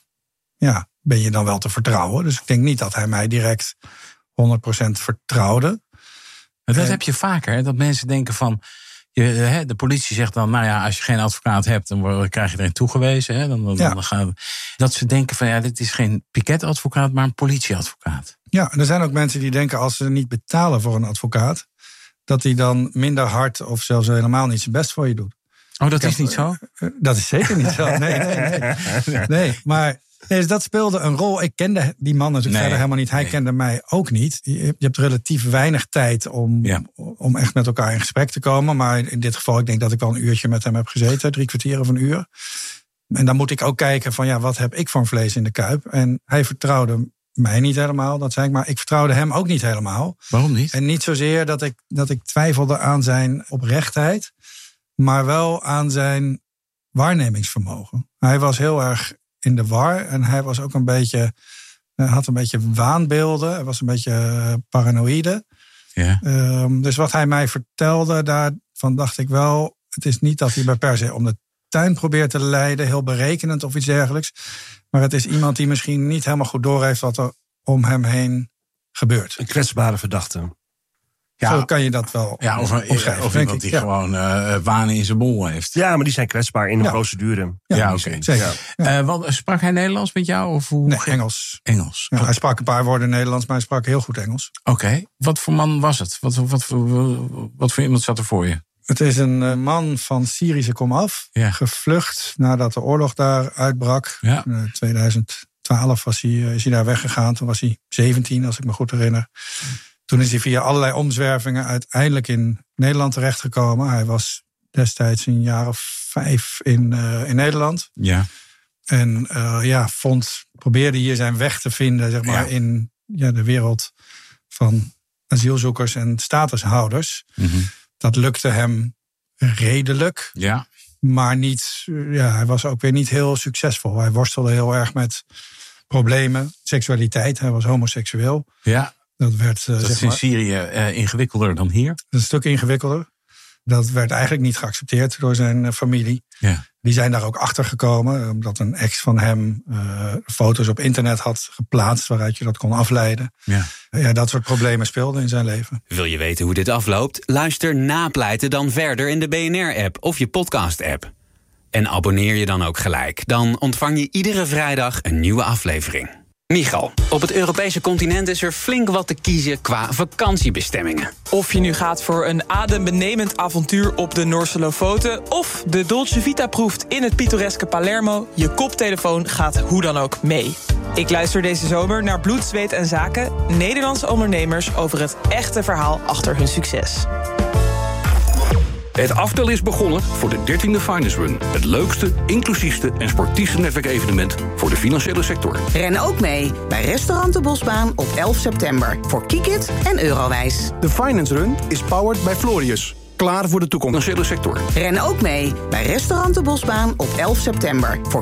S5: Ja, ben je dan wel te vertrouwen? Dus ik denk niet dat hij mij direct honderd procent vertrouwde.
S4: Dat en, heb je vaker, hè? Dat mensen denken van, je, de politie zegt dan, nou ja, als je geen advocaat hebt, dan krijg je erin toegewezen. Hè? Dan, dan, ja. dan gaan we, dat ze denken van, ja, dit is geen piketadvocaat, maar een politieadvocaat.
S5: Ja, er zijn ook mensen die denken, als ze niet betalen voor een advocaat, dat hij dan minder hard of zelfs helemaal niet zijn best voor je doet.
S4: Oh, dat is niet zo?
S5: Dat is zeker niet zo. Nee, nee, nee. nee maar nee, dus dat speelde een rol. Ik kende die man natuurlijk nee, verder helemaal niet. Hij nee. kende mij ook niet. Je, je hebt relatief weinig tijd om, ja. om echt met elkaar in gesprek te komen. Maar in dit geval, ik denk dat ik wel een uurtje met hem heb gezeten. Drie kwartier of een uur. En dan moet ik ook kijken van, ja, wat heb ik voor een vlees in de kuip? En hij vertrouwde mij niet helemaal, dat zei ik. Maar ik vertrouwde hem ook niet helemaal.
S4: Waarom niet?
S5: En niet zozeer dat ik, dat ik twijfelde aan zijn oprechtheid, maar wel aan zijn waarnemingsvermogen. Hij was heel erg in de war en hij was ook een beetje, had een beetje waanbeelden. Hij was een beetje paranoïde.
S4: Ja.
S5: Um, dus wat hij mij vertelde, daarvan dacht ik wel, het is niet dat hij bij per se om de tuin probeert te leiden, heel berekenend of iets dergelijks. Maar het is iemand die misschien niet helemaal goed doorheeft wat er om hem heen gebeurt.
S6: Een kwetsbare verdachte.
S5: Ja, zo kan je dat wel
S4: ja, of,
S5: omschrijven.
S4: Of iemand die ja. gewoon uh, wanen in zijn bol heeft.
S6: Ja, maar die zijn kwetsbaar in een
S5: ja.
S6: procedure.
S4: Ja, ja oké. Okay.
S5: Zeker. Ja.
S4: Uh, wat, sprak hij Nederlands met jou? Of hoe?
S5: Nee, Engels.
S4: Engels.
S5: Ja, hij sprak een paar woorden Nederlands, maar hij sprak heel goed Engels.
S4: Oké. Okay. Wat voor man was het? Wat, wat, wat, wat voor iemand zat er voor je?
S5: Het is een man van Syrische komaf. Ja. Gevlucht nadat de oorlog daar uitbrak.
S4: Ja.
S5: In tweeduizend twaalf was hij, is hij daar weggegaan. Toen was hij zeventien, als ik me goed herinner. Toen is hij via allerlei omzwervingen uiteindelijk in Nederland terechtgekomen. Hij was destijds een jaar of vijf in, uh, in Nederland.
S4: Ja.
S5: En uh, ja, vond, probeerde hier zijn weg te vinden, zeg maar, ja. in ja, de wereld van asielzoekers en statushouders. Mm-hmm. Dat lukte hem redelijk.
S4: Ja.
S5: Maar niet, ja, hij was ook weer niet heel succesvol. Hij worstelde heel erg met problemen, seksualiteit. Hij was homoseksueel.
S4: Ja.
S5: Dat werd, uh,
S4: dat
S5: zeg
S4: is in
S5: maar,
S4: Syrië uh, ingewikkelder dan hier.
S5: Dat is een stuk ingewikkelder. Dat werd eigenlijk niet geaccepteerd door zijn uh, familie.
S4: Ja.
S5: Die zijn daar ook achter gekomen, omdat een ex van hem uh, foto's op internet had geplaatst waaruit je dat kon afleiden.
S4: Ja.
S5: Ja, dat soort problemen speelden in zijn leven.
S3: Wil je weten hoe dit afloopt? Luister Napleiten dan verder in de B N R-app of je podcast-app. En abonneer je dan ook gelijk. Dan ontvang je iedere vrijdag een nieuwe aflevering. Michal, op het Europese continent is er flink wat te kiezen qua vakantiebestemmingen.
S7: Of je nu gaat voor een adembenemend avontuur op de Noorse Lofoten of de Dolce Vita proeft in het pittoreske Palermo, je koptelefoon gaat hoe dan ook mee. Ik luister deze zomer naar Bloed, Zweet en Zaken, Nederlandse ondernemers over het echte verhaal achter hun succes.
S9: Het aftel is begonnen voor de dertiende Finance Run. Het leukste, inclusiefste en sportiefste netwerkevenement voor de financiële sector.
S10: Ren ook mee bij Restaurant de Bosbaan op elf september. Voor Kikit en Eurowijs.
S11: De Finance Run is powered by Florius. Klaar voor de toekomst.
S9: Financiële sector.
S10: Ren ook mee bij Restaurant de Bosbaan op elf september. Voor